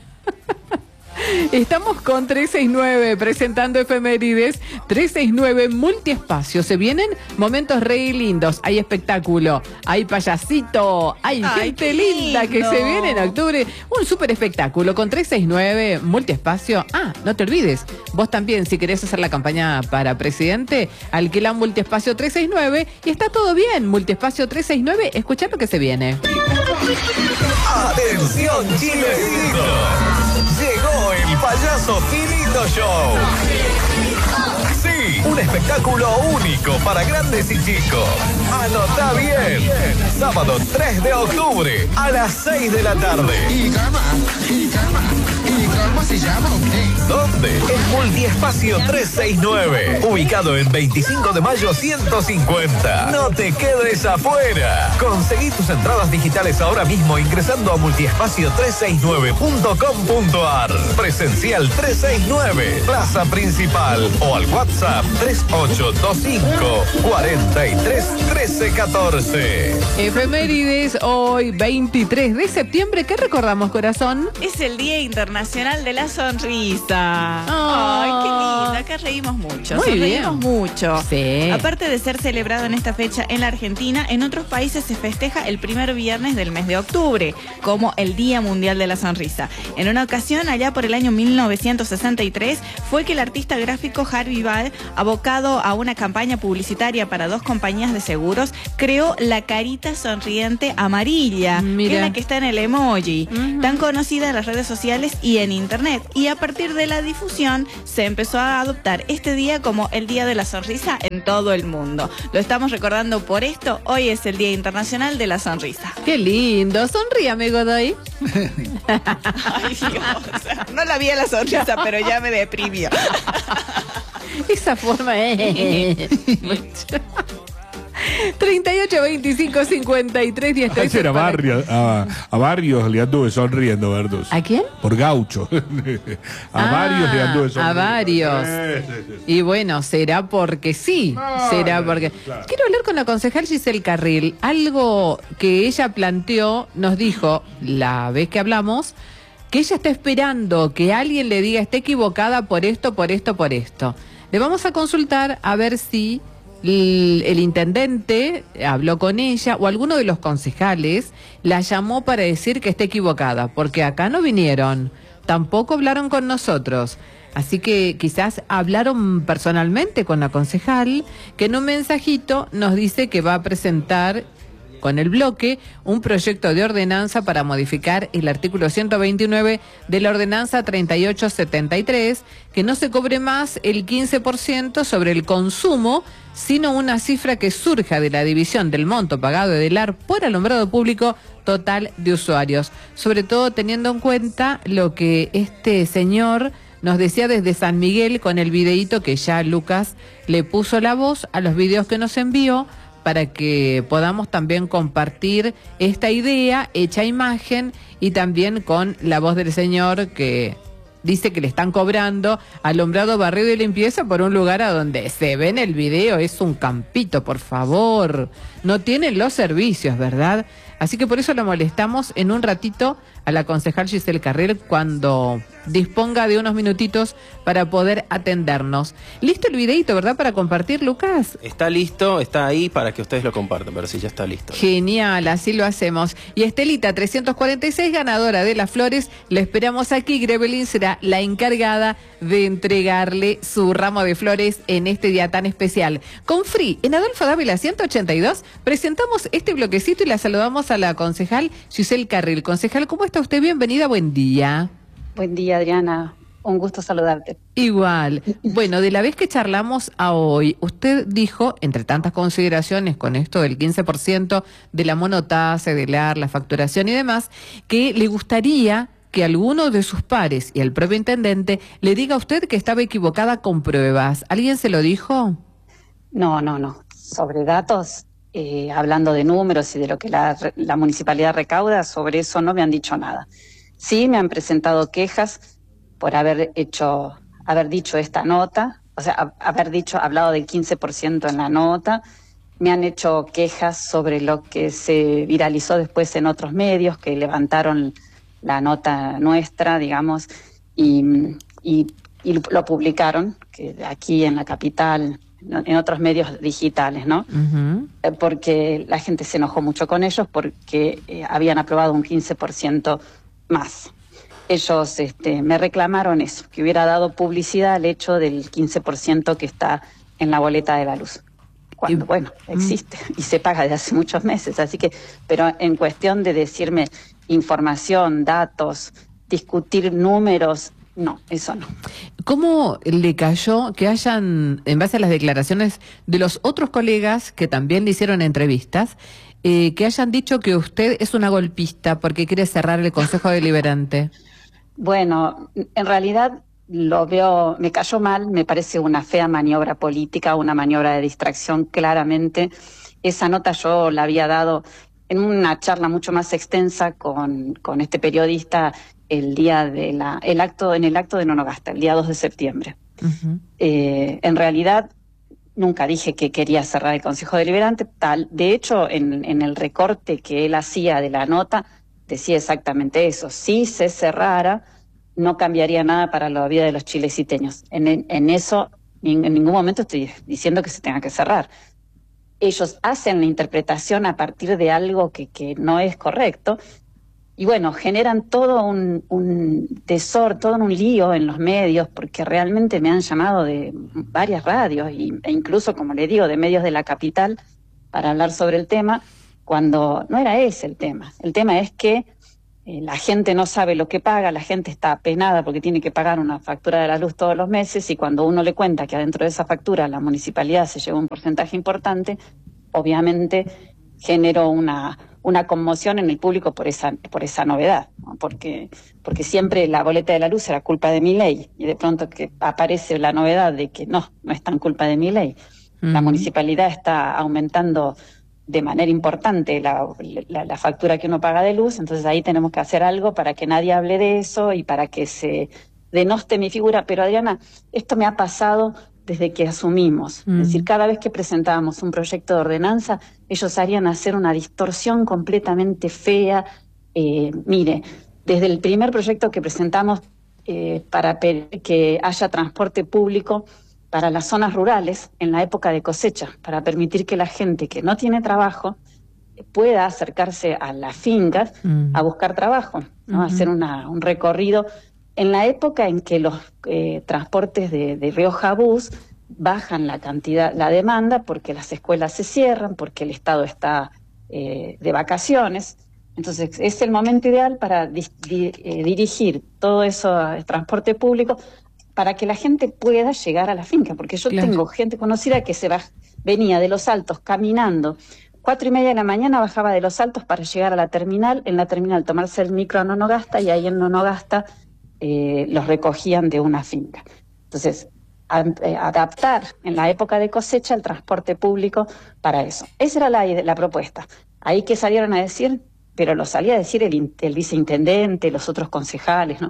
Estamos con trescientos sesenta y nueve presentando efemérides. trescientos sesenta y nueve multiespacio. Se vienen momentos re lindos. Hay espectáculo, hay payasito, hay Ay, gente qué linda que lindo. se viene en octubre. Un super espectáculo con trescientos sesenta y nueve multiespacio. Ah, no te olvides. Vos también, si querés hacer la campaña para presidente, alquila un multiespacio trescientos sesenta y nueve y está todo bien. Multiespacio trescientos sesenta y nueve, escuchá lo que se viene. ¡Atención, Chilecito! Llegó el Payaso Finito Show. Sí, un espectáculo único para grandes y chicos. Anotá bien. Sábado tres de octubre a las seis de la tarde. ¿Y cama? ¿Y cama? ¿Y cómo se llama usted? ¿Dónde? En Multiespacio trescientos sesenta y nueve, ubicado en veinticinco de mayo ciento cincuenta. No te quedes afuera. Conseguí tus entradas digitales ahora mismo ingresando a multiespacio trescientos sesenta y nueve punto com punto ar. Presencial trescientos sesenta y nueve, Plaza Principal o al WhatsApp tres ocho dos cinco, cuatro tres, uno tres uno cuatro. Efemérides hoy, veintitrés de septiembre. ¿Qué recordamos, corazón? Es el Día Internacional de la Sonrisa. Oh. Ay, qué lindo. Acá reímos mucho. Muy Sonreímos bien. mucho. Sí. Aparte de ser celebrado en esta fecha en la Argentina, en otros países se festeja el primer viernes del mes de octubre, como el Día Mundial de la Sonrisa. En una ocasión, allá por el año mil novecientos sesenta y tres, fue que el artista gráfico Harvey Ball, abocado a una campaña publicitaria para dos compañías de seguros, creó la carita sonriente amarilla, Mira. que es la que está en el emoji, Ujú. tan conocida en las redes sociales y en internet. Y a partir de la difusión se empezó a adoptar este día como el Día de la Sonrisa en todo el mundo. Lo estamos recordando por esto. Hoy es el Día Internacional de la Sonrisa. Qué lindo. Sonríame, Godoy. Ay, Dios. No la vi a la sonrisa, pero ya me deprimió. Esa forma es. treinta y ocho, veinticinco, cincuenta y tres, diez, trece. Ayer a, para- Barrios, a, a Barrios le anduve sonriendo, Bertus. ¿A quién? Por gaucho. a Ah, varios le anduve sonriendo. a varios. Sí, sí, sí. Y bueno, será porque sí, No, será no, porque... claro. Quiero hablar con la concejal Giselle Carril. Algo que ella planteó, nos dijo la vez que hablamos, que ella está esperando que alguien le diga está equivocada por esto, por esto, por esto. Le vamos a consultar a ver si el, el intendente habló con ella o alguno de los concejales la llamó para decir que está equivocada, porque acá no vinieron, tampoco hablaron con nosotros. Así que quizás hablaron personalmente con la concejal, que en un mensajito nos dice que va a presentar con el bloque un proyecto de ordenanza para modificar el artículo ciento veintinueve de la ordenanza treinta y ocho setenta y tres, que no se cobre más el quince por ciento sobre el consumo, sino una cifra que surja de la división del monto pagado de D E L A R por alumbrado público total de usuarios, sobre todo teniendo en cuenta lo que este señor nos decía desde San Miguel con el videíto que ya Lucas le puso la voz a los videos que nos envió, para que podamos también compartir esta idea hecha imagen y también con la voz del señor que dice que le están cobrando alumbrado, barrido y limpieza por un lugar a donde se ve en el video, es un campito, por favor. No tienen los servicios, ¿verdad? Así que por eso lo molestamos en un ratito a la concejal Giselle Carril cuando disponga de unos minutitos para poder atendernos. Listo el videito, ¿verdad? Para compartir, Lucas. Está listo, está ahí para que ustedes lo compartan, pero sí, ya está listo. Genial, así lo hacemos. Y Estelita, trescientos cuarenta y seis, ganadora de las flores, la esperamos aquí. Grebelin será la encargada de entregarle su ramo de flores en este día tan especial. Con Free, en Adolfo Dávila ciento ochenta y dos, presentamos este bloquecito y la saludamos a la concejal Giselle Carril. Concejal, ¿cómo está usted? Bienvenida, buen día. Buen día, Adriana. Un gusto saludarte. Igual. Bueno, de la vez que charlamos a hoy, usted dijo, entre tantas consideraciones con esto del quince por ciento de la monotasa, de la, la facturación y demás, que le gustaría que alguno de sus pares y el propio intendente le diga a usted que estaba equivocada con pruebas. ¿Alguien se lo dijo? No, no, no. Sobre datos, eh, hablando de números y de lo que la, la municipalidad recauda, sobre eso no me han dicho nada. Sí, me han presentado quejas por haber hecho, haber dicho esta nota, o sea, haber dicho, hablado del quince por ciento en la nota. Me han hecho quejas sobre lo que se viralizó después en otros medios, que levantaron la nota nuestra, digamos, y, y, y lo publicaron, que aquí en la capital, en otros medios digitales, ¿no? Uh-huh. Porque la gente se enojó mucho con ellos porque eh, habían aprobado un quince por ciento más. Ellos este, me reclamaron eso, que hubiera dado publicidad al hecho del quince por ciento que está en la boleta de la luz. Cuando, bueno, existe y se paga desde hace muchos meses. Así que, pero en cuestión de decirme información, datos, discutir números, no, eso no. ¿Cómo le cayó que hayan, en base a las declaraciones de los otros colegas que también le hicieron entrevistas, eh, que hayan dicho que usted es una golpista porque quiere cerrar el Consejo Deliberante? Bueno, en realidad lo veo, me cayó mal, me parece una fea maniobra política, una maniobra de distracción, claramente. Esa nota yo la había dado en una charla mucho más extensa con, con este periodista el día de la, el acto, en el acto de Nonogasta, el día dos de septiembre. Uh-huh. Eh, en realidad, nunca dije que quería cerrar el Consejo Deliberante, tal. De hecho, en, en el recorte que él hacía de la nota, decía exactamente eso. Si se cerrara, no cambiaría nada para la vida de los chileciteños. En, en, en eso, en ningún momento estoy diciendo que se tenga que cerrar. Ellos hacen la interpretación a partir de algo que, que no es correcto y bueno, generan todo un, un desorden, todo un lío en los medios, porque realmente me han llamado de varias radios y, e incluso, como le digo, de medios de la capital para hablar sobre el tema, cuando no era ese el tema. El tema es que eh, la gente no sabe lo que paga, la gente está apenada porque tiene que pagar una factura de la luz todos los meses y cuando uno le cuenta que adentro de esa factura la municipalidad se lleva un porcentaje importante, obviamente generó una, una conmoción en el público por esa, por esa novedad, ¿no? Porque, porque siempre la boleta de la luz era culpa de Milei y de pronto que aparece la novedad de que no, no es tan culpa de Milei. Uh-huh. La municipalidad está aumentando de manera importante la, la, la factura que uno paga de luz, entonces ahí tenemos que hacer algo para que nadie hable de eso y para que se denoste mi figura. Pero Adriana, esto me ha pasado desde que asumimos. Mm. Es decir, cada vez que presentábamos un proyecto de ordenanza, ellos harían hacer una distorsión completamente fea. Eh, mire, desde el primer proyecto que presentamos eh, para que haya transporte público para las zonas rurales en la época de cosecha, para permitir que la gente que no tiene trabajo pueda acercarse a las fincas mm. a buscar trabajo, ¿no? Mm-hmm. Hacer una, un recorrido. En la época en que los eh, transportes de, de Rioja Bus bajan la cantidad, la demanda, porque las escuelas se cierran, porque el Estado está eh, de vacaciones. Entonces es el momento ideal para di, di, eh, dirigir todo eso al transporte público para que la gente pueda llegar a la finca, porque yo claro. tengo gente conocida que se va, venía de Los Altos caminando, cuatro y media de la mañana bajaba de Los Altos para llegar a la terminal, en la terminal tomarse el micro a Nonogasta y ahí en Nonogasta eh, los recogían de una finca. Entonces, a, eh, adaptar en la época de cosecha el transporte público para eso. Esa era la, la propuesta. Ahí que salieron a decir, pero lo salía a decir el, el viceintendente, los otros concejales, ¿no?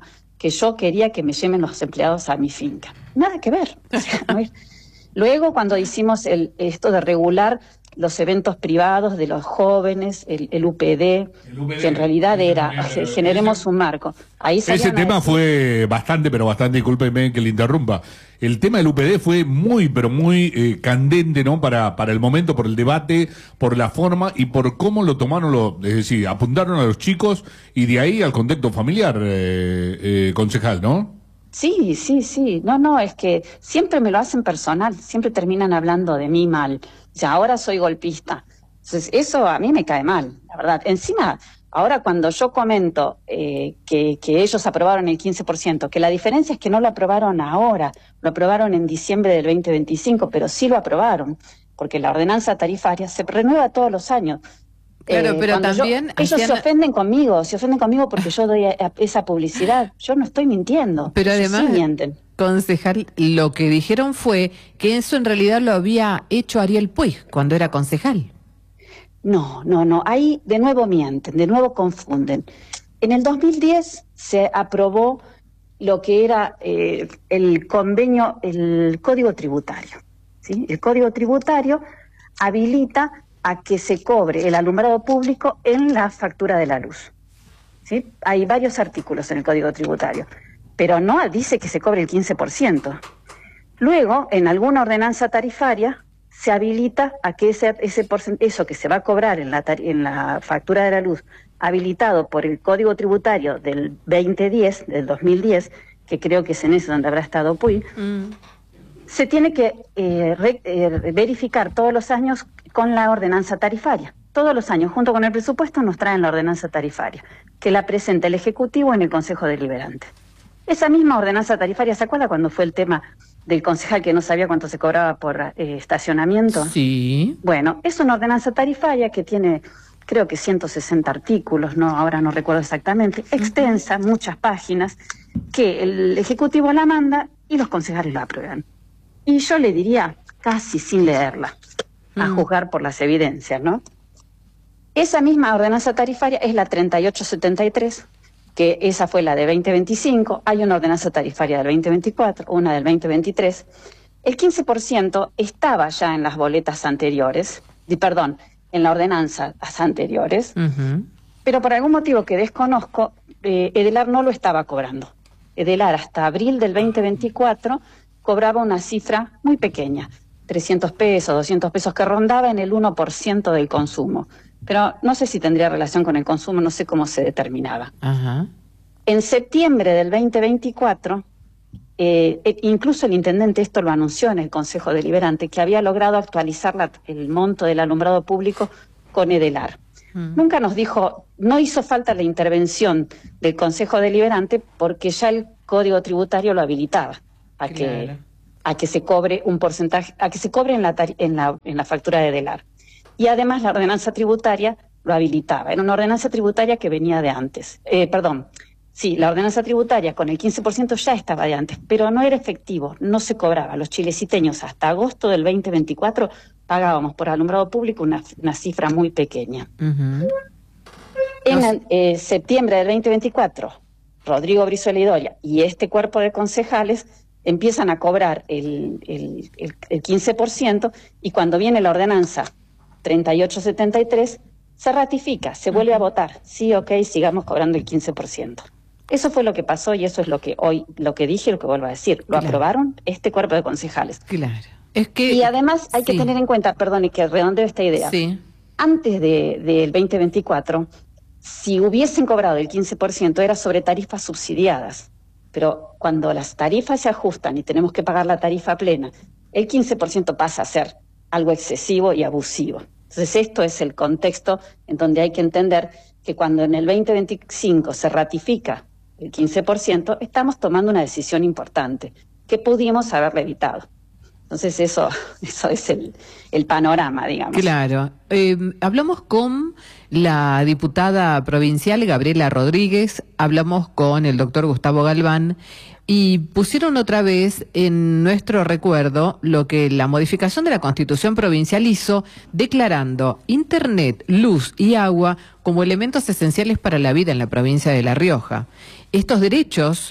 que yo quería que me lleven los empleados a mi finca. Nada que ver. O sea, a ver. Luego, cuando hicimos el, esto de regular los eventos privados de los jóvenes, el, el U P D, el U P D, que en realidad era, eh, generemos ese, un marco. Ahí ese tema decir, fue bastante, pero bastante, discúlpeme que le interrumpa, el tema del U P D fue muy, pero muy eh, candente, ¿no? Para, para el momento, por el debate, por la forma y por cómo lo tomaron, los, es decir, apuntaron a los chicos y de ahí al contexto familiar, eh, eh, concejal, ¿no? Sí, sí, sí. No, no, es que siempre me lo hacen personal, siempre terminan hablando de mí mal. O sea, ahora soy golpista. Entonces, eso a mí me cae mal, la verdad. Encima, ahora cuando yo comento eh, que, que ellos aprobaron el quince por ciento, que la diferencia es que no lo aprobaron ahora, lo aprobaron en diciembre del veinte veinticinco, pero sí lo aprobaron, porque la ordenanza tarifaria se renueva todos los años. Claro, eh, pero también... Yo, ellos hacían... se ofenden conmigo, se ofenden conmigo porque yo doy a, a esa publicidad. Yo no estoy mintiendo. Pero además, sí mienten. Concejal, lo que dijeron fue que eso en realidad lo había hecho Ariel Puig cuando era concejal. No, no, no. Ahí de nuevo mienten, de nuevo confunden. En el dos mil diez se aprobó lo que era eh, el convenio, el Código Tributario. ¿Sí? El Código Tributario habilita a que se cobre el alumbrado público en la factura de la luz. ¿Sí? Hay varios artículos en el Código Tributario, pero no dice que se cobre el quince por ciento. Luego, en alguna ordenanza tarifaria, se habilita a que ese, ese eso que se va a cobrar en la, en la factura de la luz, habilitado por el Código Tributario del veinte diez, del dos mil diez, que creo que es en ese donde habrá estado Puig, mm. se tiene que eh, re, eh, verificar todos los años con la ordenanza tarifaria. Todos los años, junto con el presupuesto, nos traen la ordenanza tarifaria, que la presenta el Ejecutivo en el Consejo Deliberante. Esa misma ordenanza tarifaria, ¿se acuerda cuando fue el tema del concejal que no sabía cuánto se cobraba por eh, estacionamiento? Sí. Bueno, es una ordenanza tarifaria que tiene, creo que ciento sesenta artículos, no, ahora no recuerdo exactamente, extensa, uh-huh. muchas páginas, que el Ejecutivo la manda y los concejales la aprueban. Y yo le diría, casi sin leerla, a uh-huh. juzgar por las evidencias, ¿no? Esa misma ordenanza tarifaria es la treinta y ocho setenta y tres, que esa fue la de veinte veinticinco, hay una ordenanza tarifaria del veinte veinticuatro, una del veinte veintitrés. El quince por ciento estaba ya en las boletas anteriores, y, perdón, en la ordenanza anteriores, uh-huh. pero por algún motivo que desconozco, eh, Edelar no lo estaba cobrando. Edelar hasta abril del veinte veinticuatro cobraba una cifra muy pequeña, trescientos pesos, doscientos pesos, que rondaba en el uno por ciento del consumo. Pero no sé si tendría relación con el consumo, no sé cómo se determinaba. Ajá. En septiembre del veinte veinticuatro, eh, incluso el intendente esto lo anunció en el Consejo Deliberante, que había logrado actualizar la, el monto del alumbrado público con Edelar. Mm. Nunca nos dijo, no hizo falta la intervención del Consejo Deliberante porque ya el Código Tributario lo habilitaba a, claro. que, a que se cobre un porcentaje, a que se cobre en la, en la, en la factura de Edelar. Y además la ordenanza tributaria lo habilitaba. Era una ordenanza tributaria que venía de antes. Eh, perdón, sí, la ordenanza tributaria con el quince por ciento ya estaba de antes, pero no era efectivo, no se cobraba. Los chileciteños hasta agosto del veinte veinticuatro pagábamos por alumbrado público una, una cifra muy pequeña. Uh-huh. En el, eh, septiembre del veinte veinticuatro, Rodrigo Brizuela y Doria y este cuerpo de concejales empiezan a cobrar el, el, el, el quince por ciento, y cuando viene la ordenanza treinta y ocho setenta y tres, se ratifica, se vuelve a votar. Sí, ok, sigamos cobrando el quince por ciento. Eso fue lo que pasó y eso es lo que hoy, lo que dije y lo que vuelvo a decir. Lo claro. aprobaron este cuerpo de concejales. Claro. Es que, y además hay sí. que tener en cuenta, perdón, y que redondeo esta idea. Sí. Antes de, del veinte veinticuatro, si hubiesen cobrado el quince por ciento era sobre tarifas subsidiadas. Pero cuando las tarifas se ajustan y tenemos que pagar la tarifa plena, el quince por ciento pasa a ser algo excesivo y abusivo. Entonces esto es el contexto en donde hay que entender que cuando en el veinte veinticinco se ratifica el quince por ciento, estamos tomando una decisión importante que pudimos haberle evitado. Entonces eso, eso es el, el panorama, digamos. Claro. Eh, hablamos con la diputada provincial Gabriela Rodríguez, hablamos con el doctor Gustavo Galván, y pusieron otra vez en nuestro recuerdo lo que la modificación de la Constitución provincial hizo, declarando Internet, luz y agua como elementos esenciales para la vida en la provincia de La Rioja. Estos derechos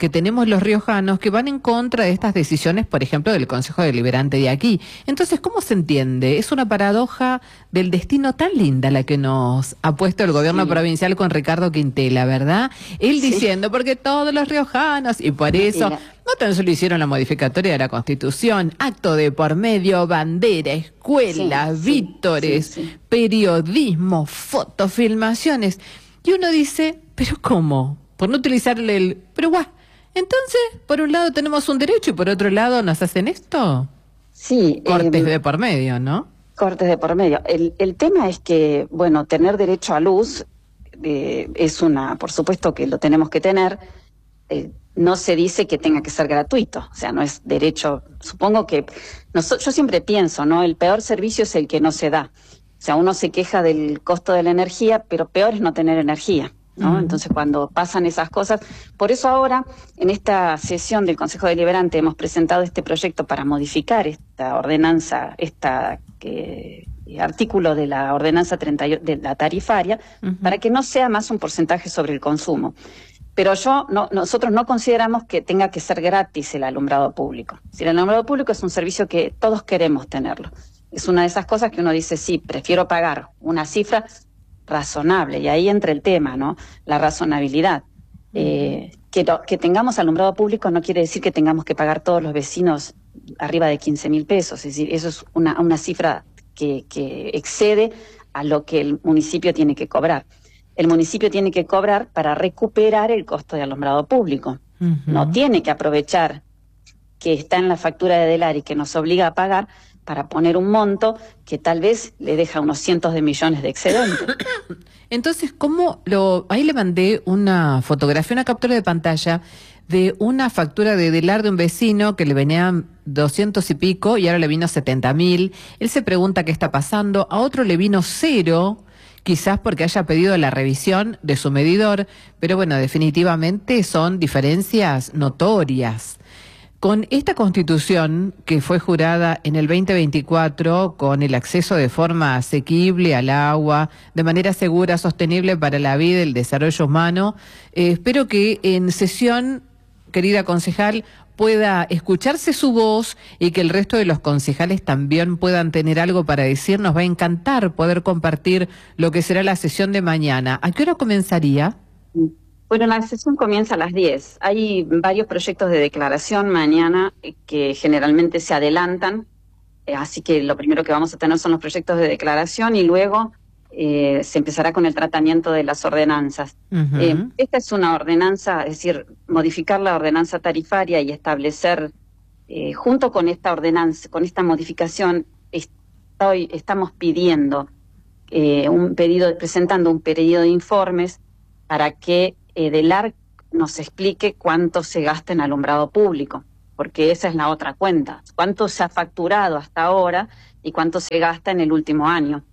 que tenemos los riojanos que van en contra de estas decisiones, por ejemplo, del Consejo Deliberante de aquí. Entonces, ¿cómo se entiende? Es una paradoja del destino tan linda la que nos ha puesto el gobierno Sí. provincial con Ricardo Quintela, ¿verdad? Él Sí. diciendo, porque todos los riojanos, y por eso, Y la- no tan solo hicieron la modificatoria de la Constitución, acto de por medio, bandera, escuela, Sí, sí, vítores, sí, sí. periodismo, fotos, filmaciones. Y uno dice, ¿pero cómo? Por no utilizarle el... Pero guau, entonces, por un lado tenemos un derecho y por otro lado nos hacen esto. Sí, Cortes eh, de por medio, ¿no? cortes de por medio. El, el tema es que, bueno, tener derecho a luz eh, es una, por supuesto que lo tenemos que tener, eh, no se dice que tenga que ser gratuito, o sea, no es derecho, supongo que, noso- yo siempre pienso, ¿no? El peor servicio es el que no se da. O sea, uno se queja del costo de la energía, pero peor es no tener energía, ¿no? Ujú. Entonces, cuando pasan esas cosas, por eso ahora, en esta sesión del Consejo Deliberante, hemos presentado este proyecto para modificar esta ordenanza, esta que, artículo de la ordenanza treinta y ocho, de la tarifaria, Ujú. para que no sea más un porcentaje sobre el consumo. Pero yo no, nosotros no consideramos que tenga que ser gratis el alumbrado público. Si el alumbrado público es un servicio que todos queremos tenerlo. Es una de esas cosas que uno dice, sí, prefiero pagar una cifra razonable, y ahí entra el tema, ¿no? La razonabilidad. Eh, que, no- que tengamos alumbrado público no quiere decir que tengamos que pagar todos los vecinos arriba de quince mil pesos, es decir, eso es una, una cifra que, que excede a lo que el municipio tiene que cobrar. El municipio tiene que cobrar para recuperar el costo de alumbrado público. Ujú. No tiene que aprovechar que está en la factura de Delar y que nos obliga a pagar para poner un monto que tal vez le deja unos cientos de millones de excedente. Entonces, ¿cómo lo...? Ahí le mandé una fotografía, una captura de pantalla de una factura de Delar de un vecino que le venían doscientos y pico y ahora le vino setenta mil. Él se pregunta qué está pasando. A otro le vino cero, quizás porque haya pedido la revisión de su medidor, pero bueno, definitivamente son diferencias notorias. Con esta Constitución, que fue jurada en el veinte veinticuatro, con el acceso de forma asequible al agua, de manera segura, sostenible para la vida y el desarrollo humano, eh, espero que en sesión, querida concejal, pueda escucharse su voz y que el resto de los concejales también puedan tener algo para decir. Nos va a encantar poder compartir lo que será la sesión de mañana. ¿A qué hora comenzaría? Bueno, la sesión comienza a las diez. Hay varios proyectos de declaración mañana eh, que generalmente se adelantan, eh, así que lo primero que vamos a tener son los proyectos de declaración y luego eh, se empezará con el tratamiento de las ordenanzas. Ujú. Eh, esta es una ordenanza, es decir, modificar la ordenanza tarifaria y establecer, eh, junto con esta ordenanza, con esta modificación, estoy, estamos pidiendo eh, un pedido, presentando un pedido de informes para que eh, Delar nos explique cuánto se gasta en alumbrado público, porque esa es la otra cuenta, cuánto se ha facturado hasta ahora y cuánto se gasta en el último año.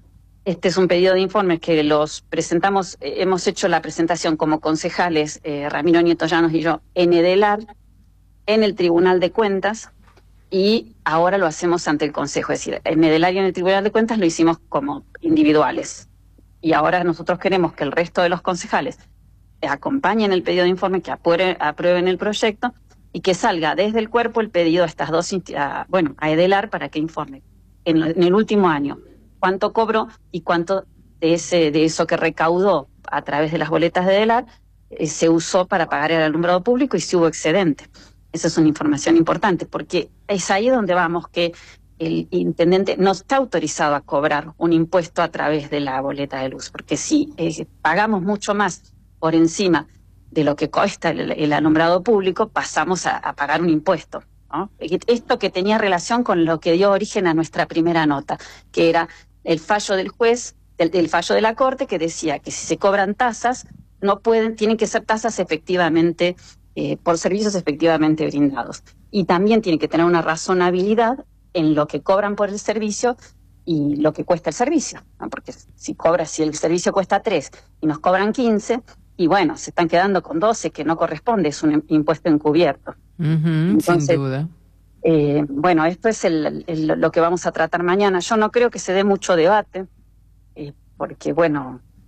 Este es un pedido de informes que los presentamos, eh, hemos hecho la presentación como concejales, eh, Ramiro Nieto Llanos y yo, en Delar, en el Tribunal de Cuentas, y ahora lo hacemos ante el Consejo. Es decir, en Delar y en el Tribunal de Cuentas lo hicimos como individuales. Y ahora nosotros queremos que el resto de los concejales acompañen el pedido de informe, que aprueben, aprueben el proyecto y que salga desde el cuerpo el pedido a estas dos, a, bueno, a Delar para que informe en, en el último año cuánto cobró y cuánto de ese de eso que recaudó a través de las boletas de Delar eh, se usó para pagar el alumbrado público y si hubo excedente. Esa es una información importante porque es ahí donde vamos que el intendente no está autorizado a cobrar un impuesto a través de la boleta de luz, porque si eh, pagamos mucho más por encima de lo que cuesta el, el alumbrado público, pasamos a, a pagar un impuesto, ¿no? Esto que tenía relación con lo que dio origen a nuestra primera nota, que era el fallo del juez, el, el fallo de la Corte, que decía que si se cobran tasas, no pueden, tienen que ser tasas efectivamente, eh, por servicios efectivamente brindados. Y también tiene que tener una razonabilidad en lo que cobran por el servicio y lo que cuesta el servicio, ¿no? Porque si cobra, si el servicio cuesta tres y nos cobran quince, y bueno, se están quedando con doce, que no corresponde, es un impuesto encubierto. Ujú, Entonces, sin duda. Eh, bueno, esto es el, el, lo que vamos a tratar mañana. Yo no creo que se dé mucho debate, eh, porque bueno,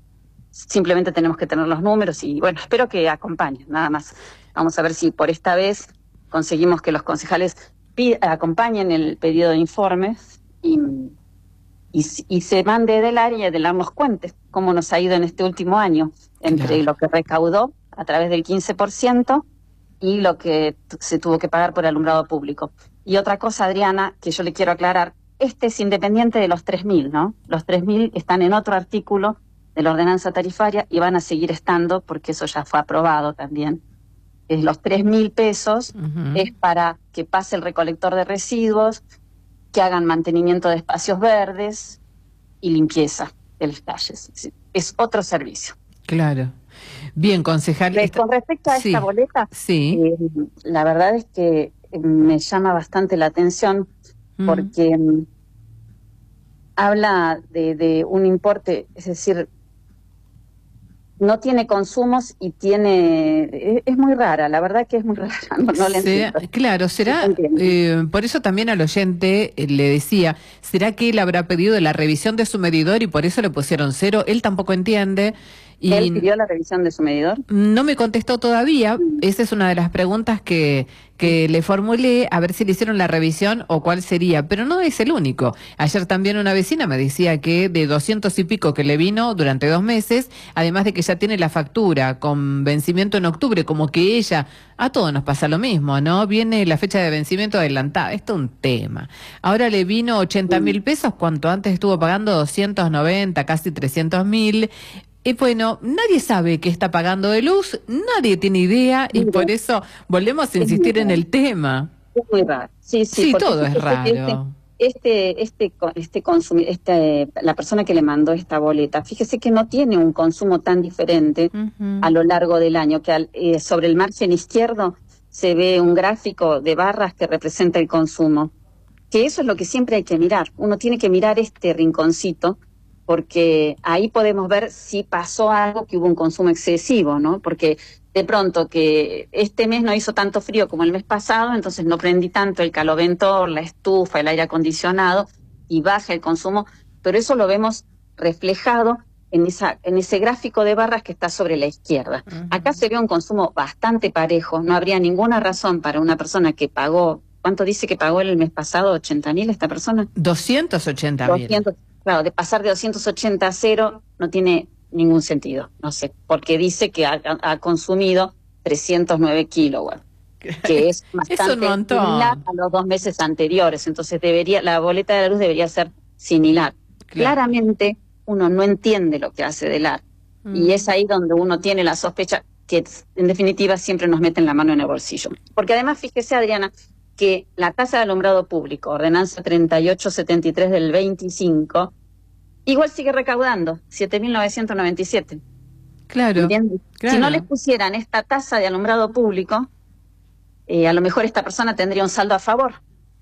simplemente tenemos que tener los números y bueno, espero que acompañen, nada más. Vamos a ver si por esta vez conseguimos que los concejales acompañen el pedido de informes y, y, y se mande del área y del área nos cuente cómo nos ha ido en este último año, entre claro. lo que recaudó a través del quince por ciento y lo que se tuvo que pagar por alumbrado público. Y otra cosa, Adriana, que yo le quiero aclarar, este es independiente de los tres mil, ¿no? Los tres mil están en otro artículo de la ordenanza tarifaria y van a seguir estando porque eso ya fue aprobado también. Es los tres mil pesos uh-huh. es para que pase el recolector de residuos, que hagan mantenimiento de espacios verdes y limpieza de las calles. Es, es otro servicio. Claro. Bien, concejal. De, con respecto a sí. esta boleta, sí. eh, la verdad es que me llama bastante la atención uh-huh. porque um, habla de, de un importe, es decir, no tiene consumos y tiene... Es, es muy rara, la verdad que es muy rara, no, no le entiendo. Claro, será... Eh, por eso también al oyente eh, le decía, ¿será que él habrá pedido la revisión de su medidor y por eso le pusieron cero? Él tampoco entiende. Y ¿Él pidió la revisión de su medidor? No me contestó todavía. Esa es una de las preguntas que, que le formulé, a ver si le hicieron la revisión o cuál sería. Pero no es el único. Ayer también una vecina me decía que de doscientos y pico que le vino durante dos meses, además de que ya tiene la factura con vencimiento en octubre, como que ella, a todos nos pasa lo mismo, ¿no? Viene la fecha de vencimiento adelantada. Esto es un tema. Ahora le vino ochenta mil pesos, cuanto antes estuvo pagando doscientos noventa, casi trescientos mil. Y bueno, nadie sabe qué está pagando de luz, nadie tiene idea y por eso volvemos a insistir en el tema. Es muy raro. Sí, sí, sí todo es raro. Este, este, este consum, este, la persona que le mandó esta boleta, fíjese que no tiene un consumo tan diferente uh-huh. a lo largo del año, que al, eh, sobre el margen izquierdo se ve un gráfico de barras que representa el consumo. Que eso es lo que siempre hay que mirar. Uno tiene que mirar este rinconcito, porque ahí podemos ver si pasó algo, que hubo un consumo excesivo, ¿no? Porque de pronto que este mes no hizo tanto frío como el mes pasado, entonces no prendí tanto el caloventor, la estufa, el aire acondicionado y baja el consumo, pero eso lo vemos reflejado en esa en ese gráfico de barras que está sobre la izquierda. Uh-huh. Acá se ve un consumo bastante parejo, no habría ninguna razón para una persona que pagó, ¿cuánto dice que pagó el mes pasado? ¿ochenta mil esta persona? doscientos ochenta mil. Claro, de pasar de doscientos ochenta a cero no tiene ningún sentido, no sé, porque dice que ha, ha consumido trescientos nueve kilowatts, que es bastante similar a los dos meses anteriores, entonces debería la boleta de la luz debería ser similar. Claro. Claramente uno no entiende lo que hace Delar, mm. y es ahí donde uno tiene la sospecha que en definitiva siempre nos meten la mano en el bolsillo. Porque además, fíjese, Adriana, que la tasa de alumbrado público, ordenanza treinta y ocho setenta y tres del veinticinco, igual sigue recaudando, siete mil novecientos noventa y siete. Claro, claro. Si no les pusieran esta tasa de alumbrado público, eh, a lo mejor esta persona tendría un saldo a favor.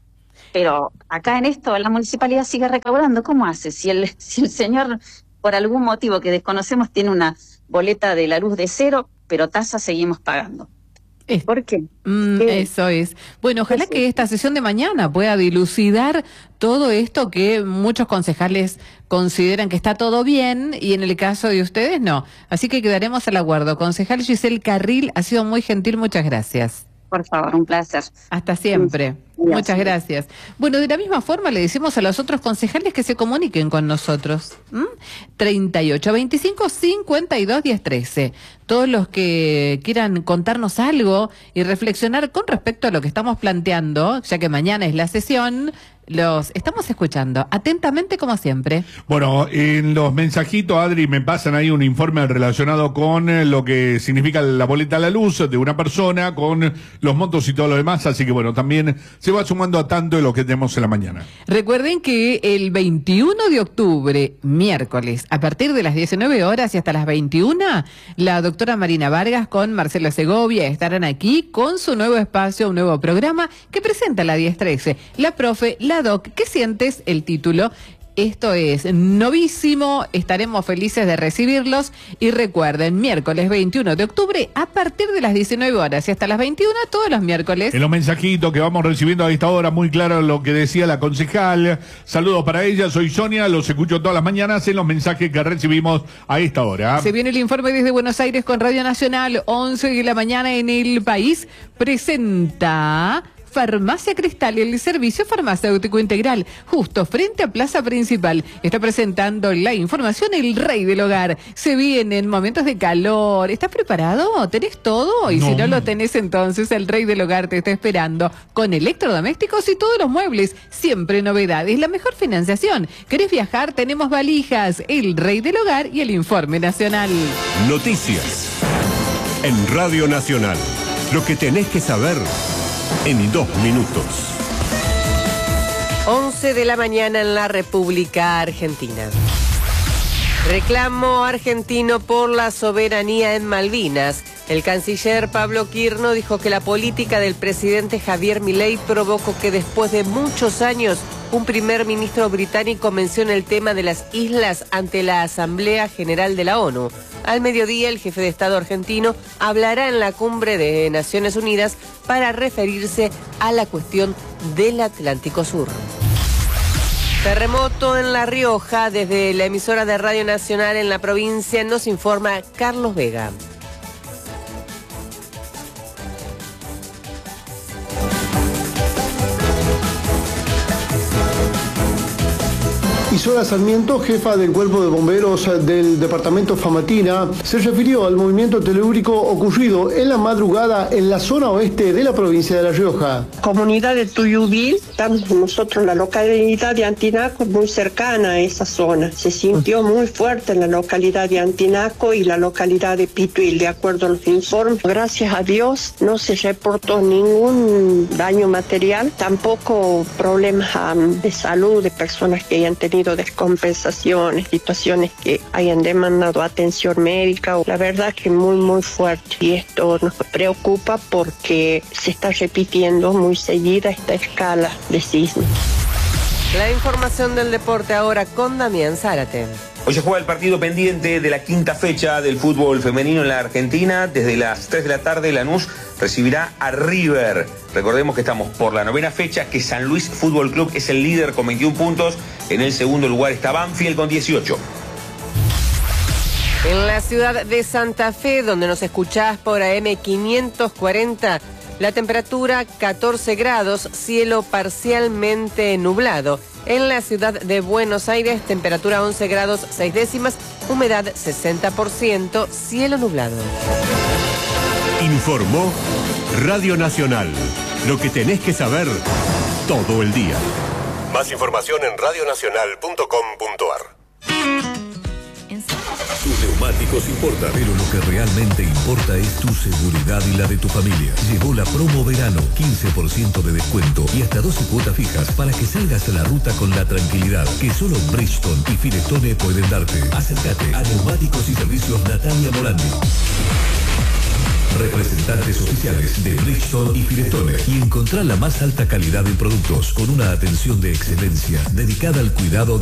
Pero acá en esto, la municipalidad sigue recaudando. ¿Cómo hace? Si el, si el señor, por algún motivo que desconocemos, tiene una boleta de la luz de cero, pero tasa seguimos pagando. Es, ¿Por qué? Mm, ¿Qué? Eso es. Bueno, ojalá Eso. que esta sesión de mañana pueda dilucidar todo esto que muchos concejales consideran que está todo bien y en el caso de ustedes no. Así que quedaremos al acuerdo. Concejal Giselle Carril, ha sido muy gentil, muchas gracias. Por favor, un placer. Hasta siempre. Gracias. Muchas gracias. Bueno, de la misma forma le decimos a los otros concejales que se comuniquen con nosotros. ¿Mm? treinta y ocho veinticinco cincuenta y dos diez trece. Todos los que quieran contarnos algo y reflexionar con respecto a lo que estamos planteando, ya que mañana es la sesión, los estamos escuchando atentamente como siempre. Bueno, en los mensajitos, Adri, me pasan ahí un informe relacionado con eh, lo que significa la boleta a la luz de una persona, con los montos y todo lo demás, así que bueno, también se va sumando a tanto de lo que tenemos en la mañana. Recuerden que el veintiuno de octubre, miércoles, a partir de las diecinueve horas y hasta las veintiuna, la doctora Marina Vargas con Marcelo Segovia estarán aquí con su nuevo espacio, un nuevo programa que presenta la diez trece. La profe, la doc, ¿qué sientes? El título. Esto es novísimo, estaremos felices de recibirlos y recuerden, miércoles veintiuno de octubre a partir de las diecinueve horas y hasta las veintiuna todos los miércoles. En los mensajitos que vamos recibiendo a esta hora, muy claro lo que decía la concejal. Saludos para ella, soy Sonia, los escucho todas las mañanas en los mensajes que recibimos a esta hora. Se viene el informe desde Buenos Aires con Radio Nacional, once de la mañana en El País, presenta Farmacia Cristal, el servicio farmacéutico integral, justo frente a Plaza Principal. Está presentando la información el rey del hogar. Se vienen momentos de calor. ¿Estás preparado? ¿Tenés todo? Y no. Si no lo tenés, entonces el rey del hogar te está esperando con electrodomésticos y todos los muebles. Siempre novedades, la mejor financiación. ¿Querés viajar? Tenemos valijas, el rey del hogar y el informe nacional. Noticias en Radio Nacional. Lo que tenés que saber en dos minutos. once de la mañana en la República Argentina. Reclamo argentino por la soberanía en Malvinas. El canciller Pablo Quirno dijo que la política del presidente Javier Milei provocó que después de muchos años un primer ministro británico mencione el tema de las islas ante la Asamblea General de la ONU. Al mediodía, el jefe de Estado argentino hablará en la cumbre de Naciones Unidas para referirse a la cuestión del Atlántico Sur. Terremoto en La Rioja. Desde la emisora de Radio Nacional en la provincia nos informa Carlos Vega. Isola Sarmiento, jefa del Cuerpo de Bomberos del departamento Famatina, se refirió al movimiento telúrico ocurrido en la madrugada en la zona oeste de la provincia de La Rioja. Comunidad de Tuyubil, estamos nosotros en la localidad de Antinaco, muy cercana a esa zona. Se sintió muy fuerte en la localidad de Antinaco y la localidad de Pituil, de acuerdo a los informes. Gracias a Dios no se reportó ningún daño material, tampoco problemas um, de salud de personas que hayan tenido descompensaciones, situaciones que hayan demandado atención médica. La verdad que muy muy fuerte, y esto nos preocupa porque se está repitiendo muy seguida esta escala de sismo. La información del deporte ahora con Damián Zárate. Hoy se juega el partido pendiente de la quinta fecha del fútbol femenino en la Argentina. Desde las tres de la tarde, Lanús recibirá a River. Recordemos que estamos por la novena fecha, que San Luis Fútbol Club es el líder con veintiún puntos. En el segundo lugar está Banfield con dieciocho. En la ciudad de Santa Fe, donde nos escuchás por A M quinientos cuarenta, la temperatura catorce grados, cielo parcialmente nublado. En la ciudad de Buenos Aires, temperatura once grados seis décimas, humedad sesenta por ciento, cielo nublado. Informó Radio Nacional. Lo que tenés que saber todo el día. Más información en radio nacional punto com punto ar. Tus neumáticos importan, pero lo que realmente importa es tu seguridad y la de tu familia. Llegó la promo verano, quince por ciento de descuento y hasta doce cuotas fijas para que salgas a la ruta con la tranquilidad que solo Bridgestone y Firestone pueden darte. Acércate a Neumáticos y Servicios Natalia Morandi, representantes oficiales de Bridgestone y Firestone, y encontrar la más alta calidad en productos con una atención de excelencia dedicada al cuidado de